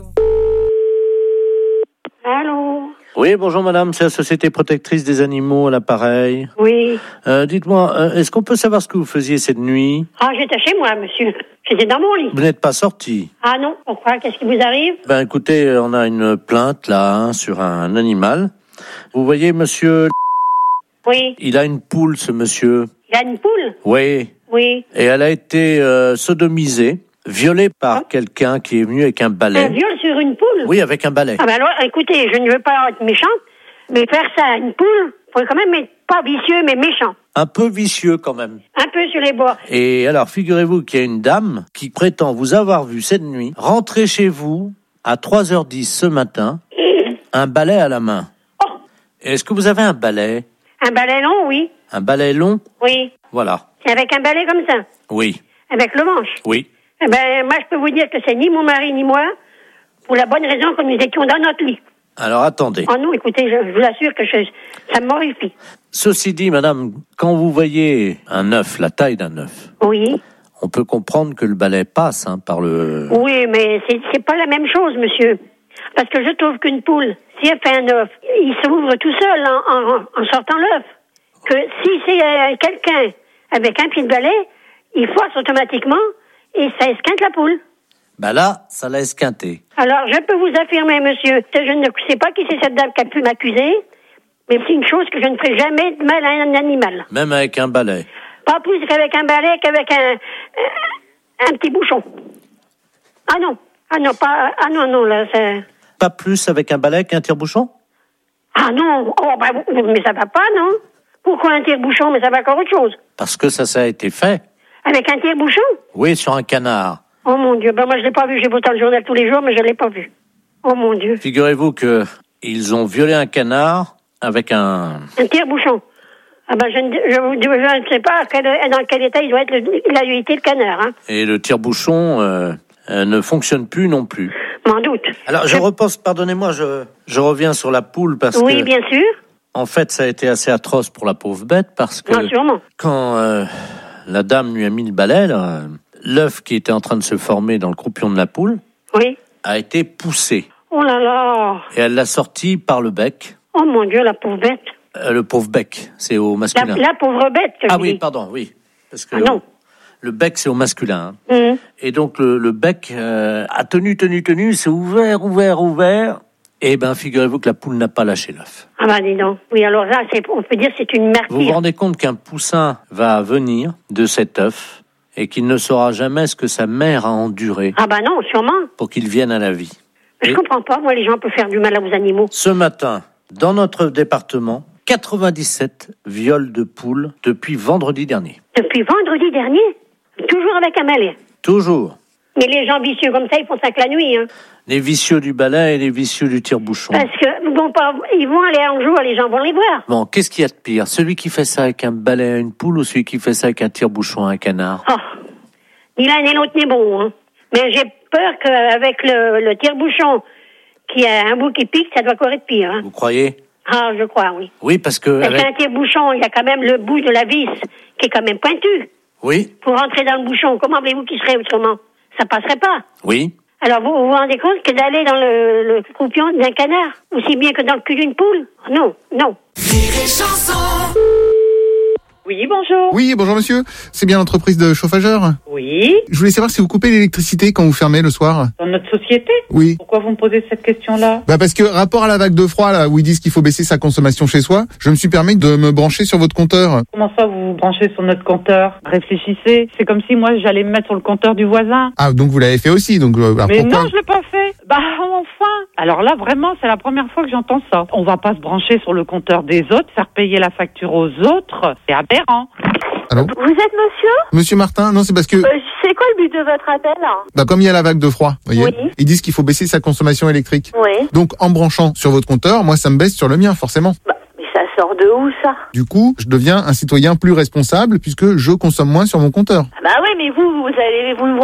Allô? Oui, bonjour madame, c'est la Société Protectrice des Animaux à l'appareil. Oui. Euh, dites-moi, euh, est-ce qu'on peut savoir ce que vous faisiez cette nuit? Ah, j'étais chez moi, monsieur. J'étais dans mon lit. Vous n'êtes pas sorti? Ah non, pourquoi? Qu'est-ce qui vous arrive? Ben écoutez, on a une plainte là hein, sur un animal. Vous voyez monsieur, Oui. il a une poule ce monsieur. Il a une poule? Oui. Oui. Et elle a été euh, sodomisée, violée par quelqu'un qui est venu avec un balai. Un viol sur une poule? Oui, avec un balai. Ah ben alors, écoutez, je ne veux pas être méchante, mais faire ça à une poule, faut quand même être pas vicieux, mais méchant. Un peu vicieux quand même. Un peu sur les bords. Et alors, figurez-vous qu'il y a une dame qui prétend vous avoir vu cette nuit rentrer chez vous à trois heures dix ce matin, un balai à la main. Oh. Est-ce que vous avez un balai? Un balai long, oui. Un balai long? Oui. Voilà. Avec un balai comme ça. Oui. Avec le manche. Oui. Eh ben, moi, je peux vous dire que c'est ni mon mari ni moi, pour la bonne raison que nous étions dans notre lit. Alors, attendez. Oh non, écoutez, je, je vous assure que je, ça m'horrifie. Ceci dit, madame, quand vous voyez un œuf, la taille d'un œuf, Oui. on peut comprendre que le balai passe hein, par le... Oui, mais c'est, c'est pas la même chose, monsieur. Parce que je trouve qu'une poule, si elle fait un œuf, il s'ouvre tout seul en, en, en sortant l'œuf. Que si c'est euh, quelqu'un avec un pied de balai, il force automatiquement et ça esquinte la poule. Ben là, ça l'a esquinté. Alors, je peux vous affirmer, monsieur, que je ne sais pas qui c'est cette dame qui a pu m'accuser, mais c'est une chose que je ne ferai jamais de mal à un animal. Même avec un balai. Pas plus qu'avec un balai, qu'avec un, un, un petit bouchon. Ah non, ah non, pas, ah non, non, là, c'est... Pas plus avec un balai qu'un tire-bouchon? Ah non, oh, bah, mais ça va pas, non? Pourquoi un tire-bouchon, mais ça va encore autre chose? Parce que ça, ça a été fait. Avec un tire-bouchon? Oui, sur un canard. Oh mon Dieu, ben moi je l'ai pas vu, j'ai beau dans le journal tous les jours, mais je l'ai pas vu. Oh mon Dieu. Figurez-vous que ils ont violé un canard avec un... Un tire-bouchon. Ah ben je ne, je, vous- je ne sais pas quel, dans quel état il doit être, le, il a été le canard, hein. Et le tire-bouchon euh, euh, ne fonctionne plus non plus. M'en doute. Alors, je repose, pardonnez-moi, je, je reviens sur la poule parce Oui, que... bien sûr. En fait, ça a été assez atroce pour la pauvre bête parce que... Non, sûrement. Quand euh, la dame lui a mis le balai, là, l'œuf qui était en train de se former dans le croupion de la poule Oui. a été poussé. Oh là là. Et elle l'a sorti par le bec. Oh mon Dieu, la pauvre bête. Euh, le pauvre bec, c'est au La, masculin. la pauvre bête, que ah je oui, dis. pardon, oui. Parce que Ah non. le bec, c'est au masculin. hein. Mhm. Et donc, le, le bec euh, a tenu, tenu, tenu, c'est ouvert, ouvert, ouvert. Et ben, figurez-vous que la poule n'a pas lâché l'œuf. Ah bah dis donc. Oui, alors là, c'est, on peut dire que c'est une Vous vous martyre. rendez compte qu'un poussin va venir de cet œuf et qu'il ne saura jamais ce que sa mère a enduré Ah bah non, sûrement. pour qu'il vienne à la vie. Je Et comprends pas, moi, les gens peuvent faire du mal aux animaux. ce matin, dans notre département, quatre-vingt-dix-sept viols de poules depuis vendredi dernier. Depuis vendredi dernier, toujours avec un balai. Toujours. Mais les gens vicieux comme ça, ils font ça que la nuit, hein. Les vicieux du balai et les vicieux du tire-bouchon. Parce que, ils vont pas, ils vont aller un jour, les gens vont les voir. Bon, qu'est-ce qu'il y a de pire? Celui qui fait ça avec un balai à une poule ou celui qui fait ça avec un tire-bouchon à un canard? Oh. Ni l'un ni l'autre n'est bon, hein. Mais j'ai peur qu'avec le, le tire-bouchon, qui a un bout qui pique, ça doit encore être pire, hein. Vous croyez? Ah, je crois, oui. Oui, parce que... Parce avec- qu'un tire-bouchon, il y a quand même le bout de la vis qui est quand même pointu. Oui, Pour rentrer dans le bouchon, comment voulez-vous qu'il serait autrement? Ça passerait pas. oui. Alors, vous vous vous rendez compte que d'aller dans le, le croupion d'un canard, aussi bien que dans le cul d'une poule? Non, non. Oui, bonjour. Oui, bonjour monsieur. C'est bien l'entreprise de chauffageur? Oui, Je voulais savoir si vous coupez l'électricité quand vous fermez le soir. dans notre société. Oui. Pourquoi vous me posez cette question-là? Bah parce que rapport à la vague de froid là où ils disent qu'il faut baisser sa consommation chez soi, je me suis permis de me brancher sur votre compteur. Comment ça, vous vous branchez sur notre compteur? Réfléchissez. C'est comme si moi, j'allais me mettre sur le compteur du voisin. Ah donc vous l'avez fait aussi donc euh, bah, Mais pourquoi non, je l'ai pas fait. Bah, enfin. Alors là, vraiment, c'est la première fois que j'entends ça. On va pas se brancher sur le compteur des autres, faire payer la facture aux autres. C'est aberrant. Allô? Vous êtes monsieur? Monsieur Martin, non c'est parce que C'est quoi le but de votre appel? bah comme il y a la vague de froid, vous voyez, Oui. ils disent qu'il faut baisser sa consommation électrique. Oui. Donc en branchant sur votre compteur, moi ça me baisse sur le mien forcément. Mais ça sort de où, ça? Du coup, je deviens un citoyen plus responsable puisque je consomme moins sur mon compteur. Bah oui, mais vous, vous allez vous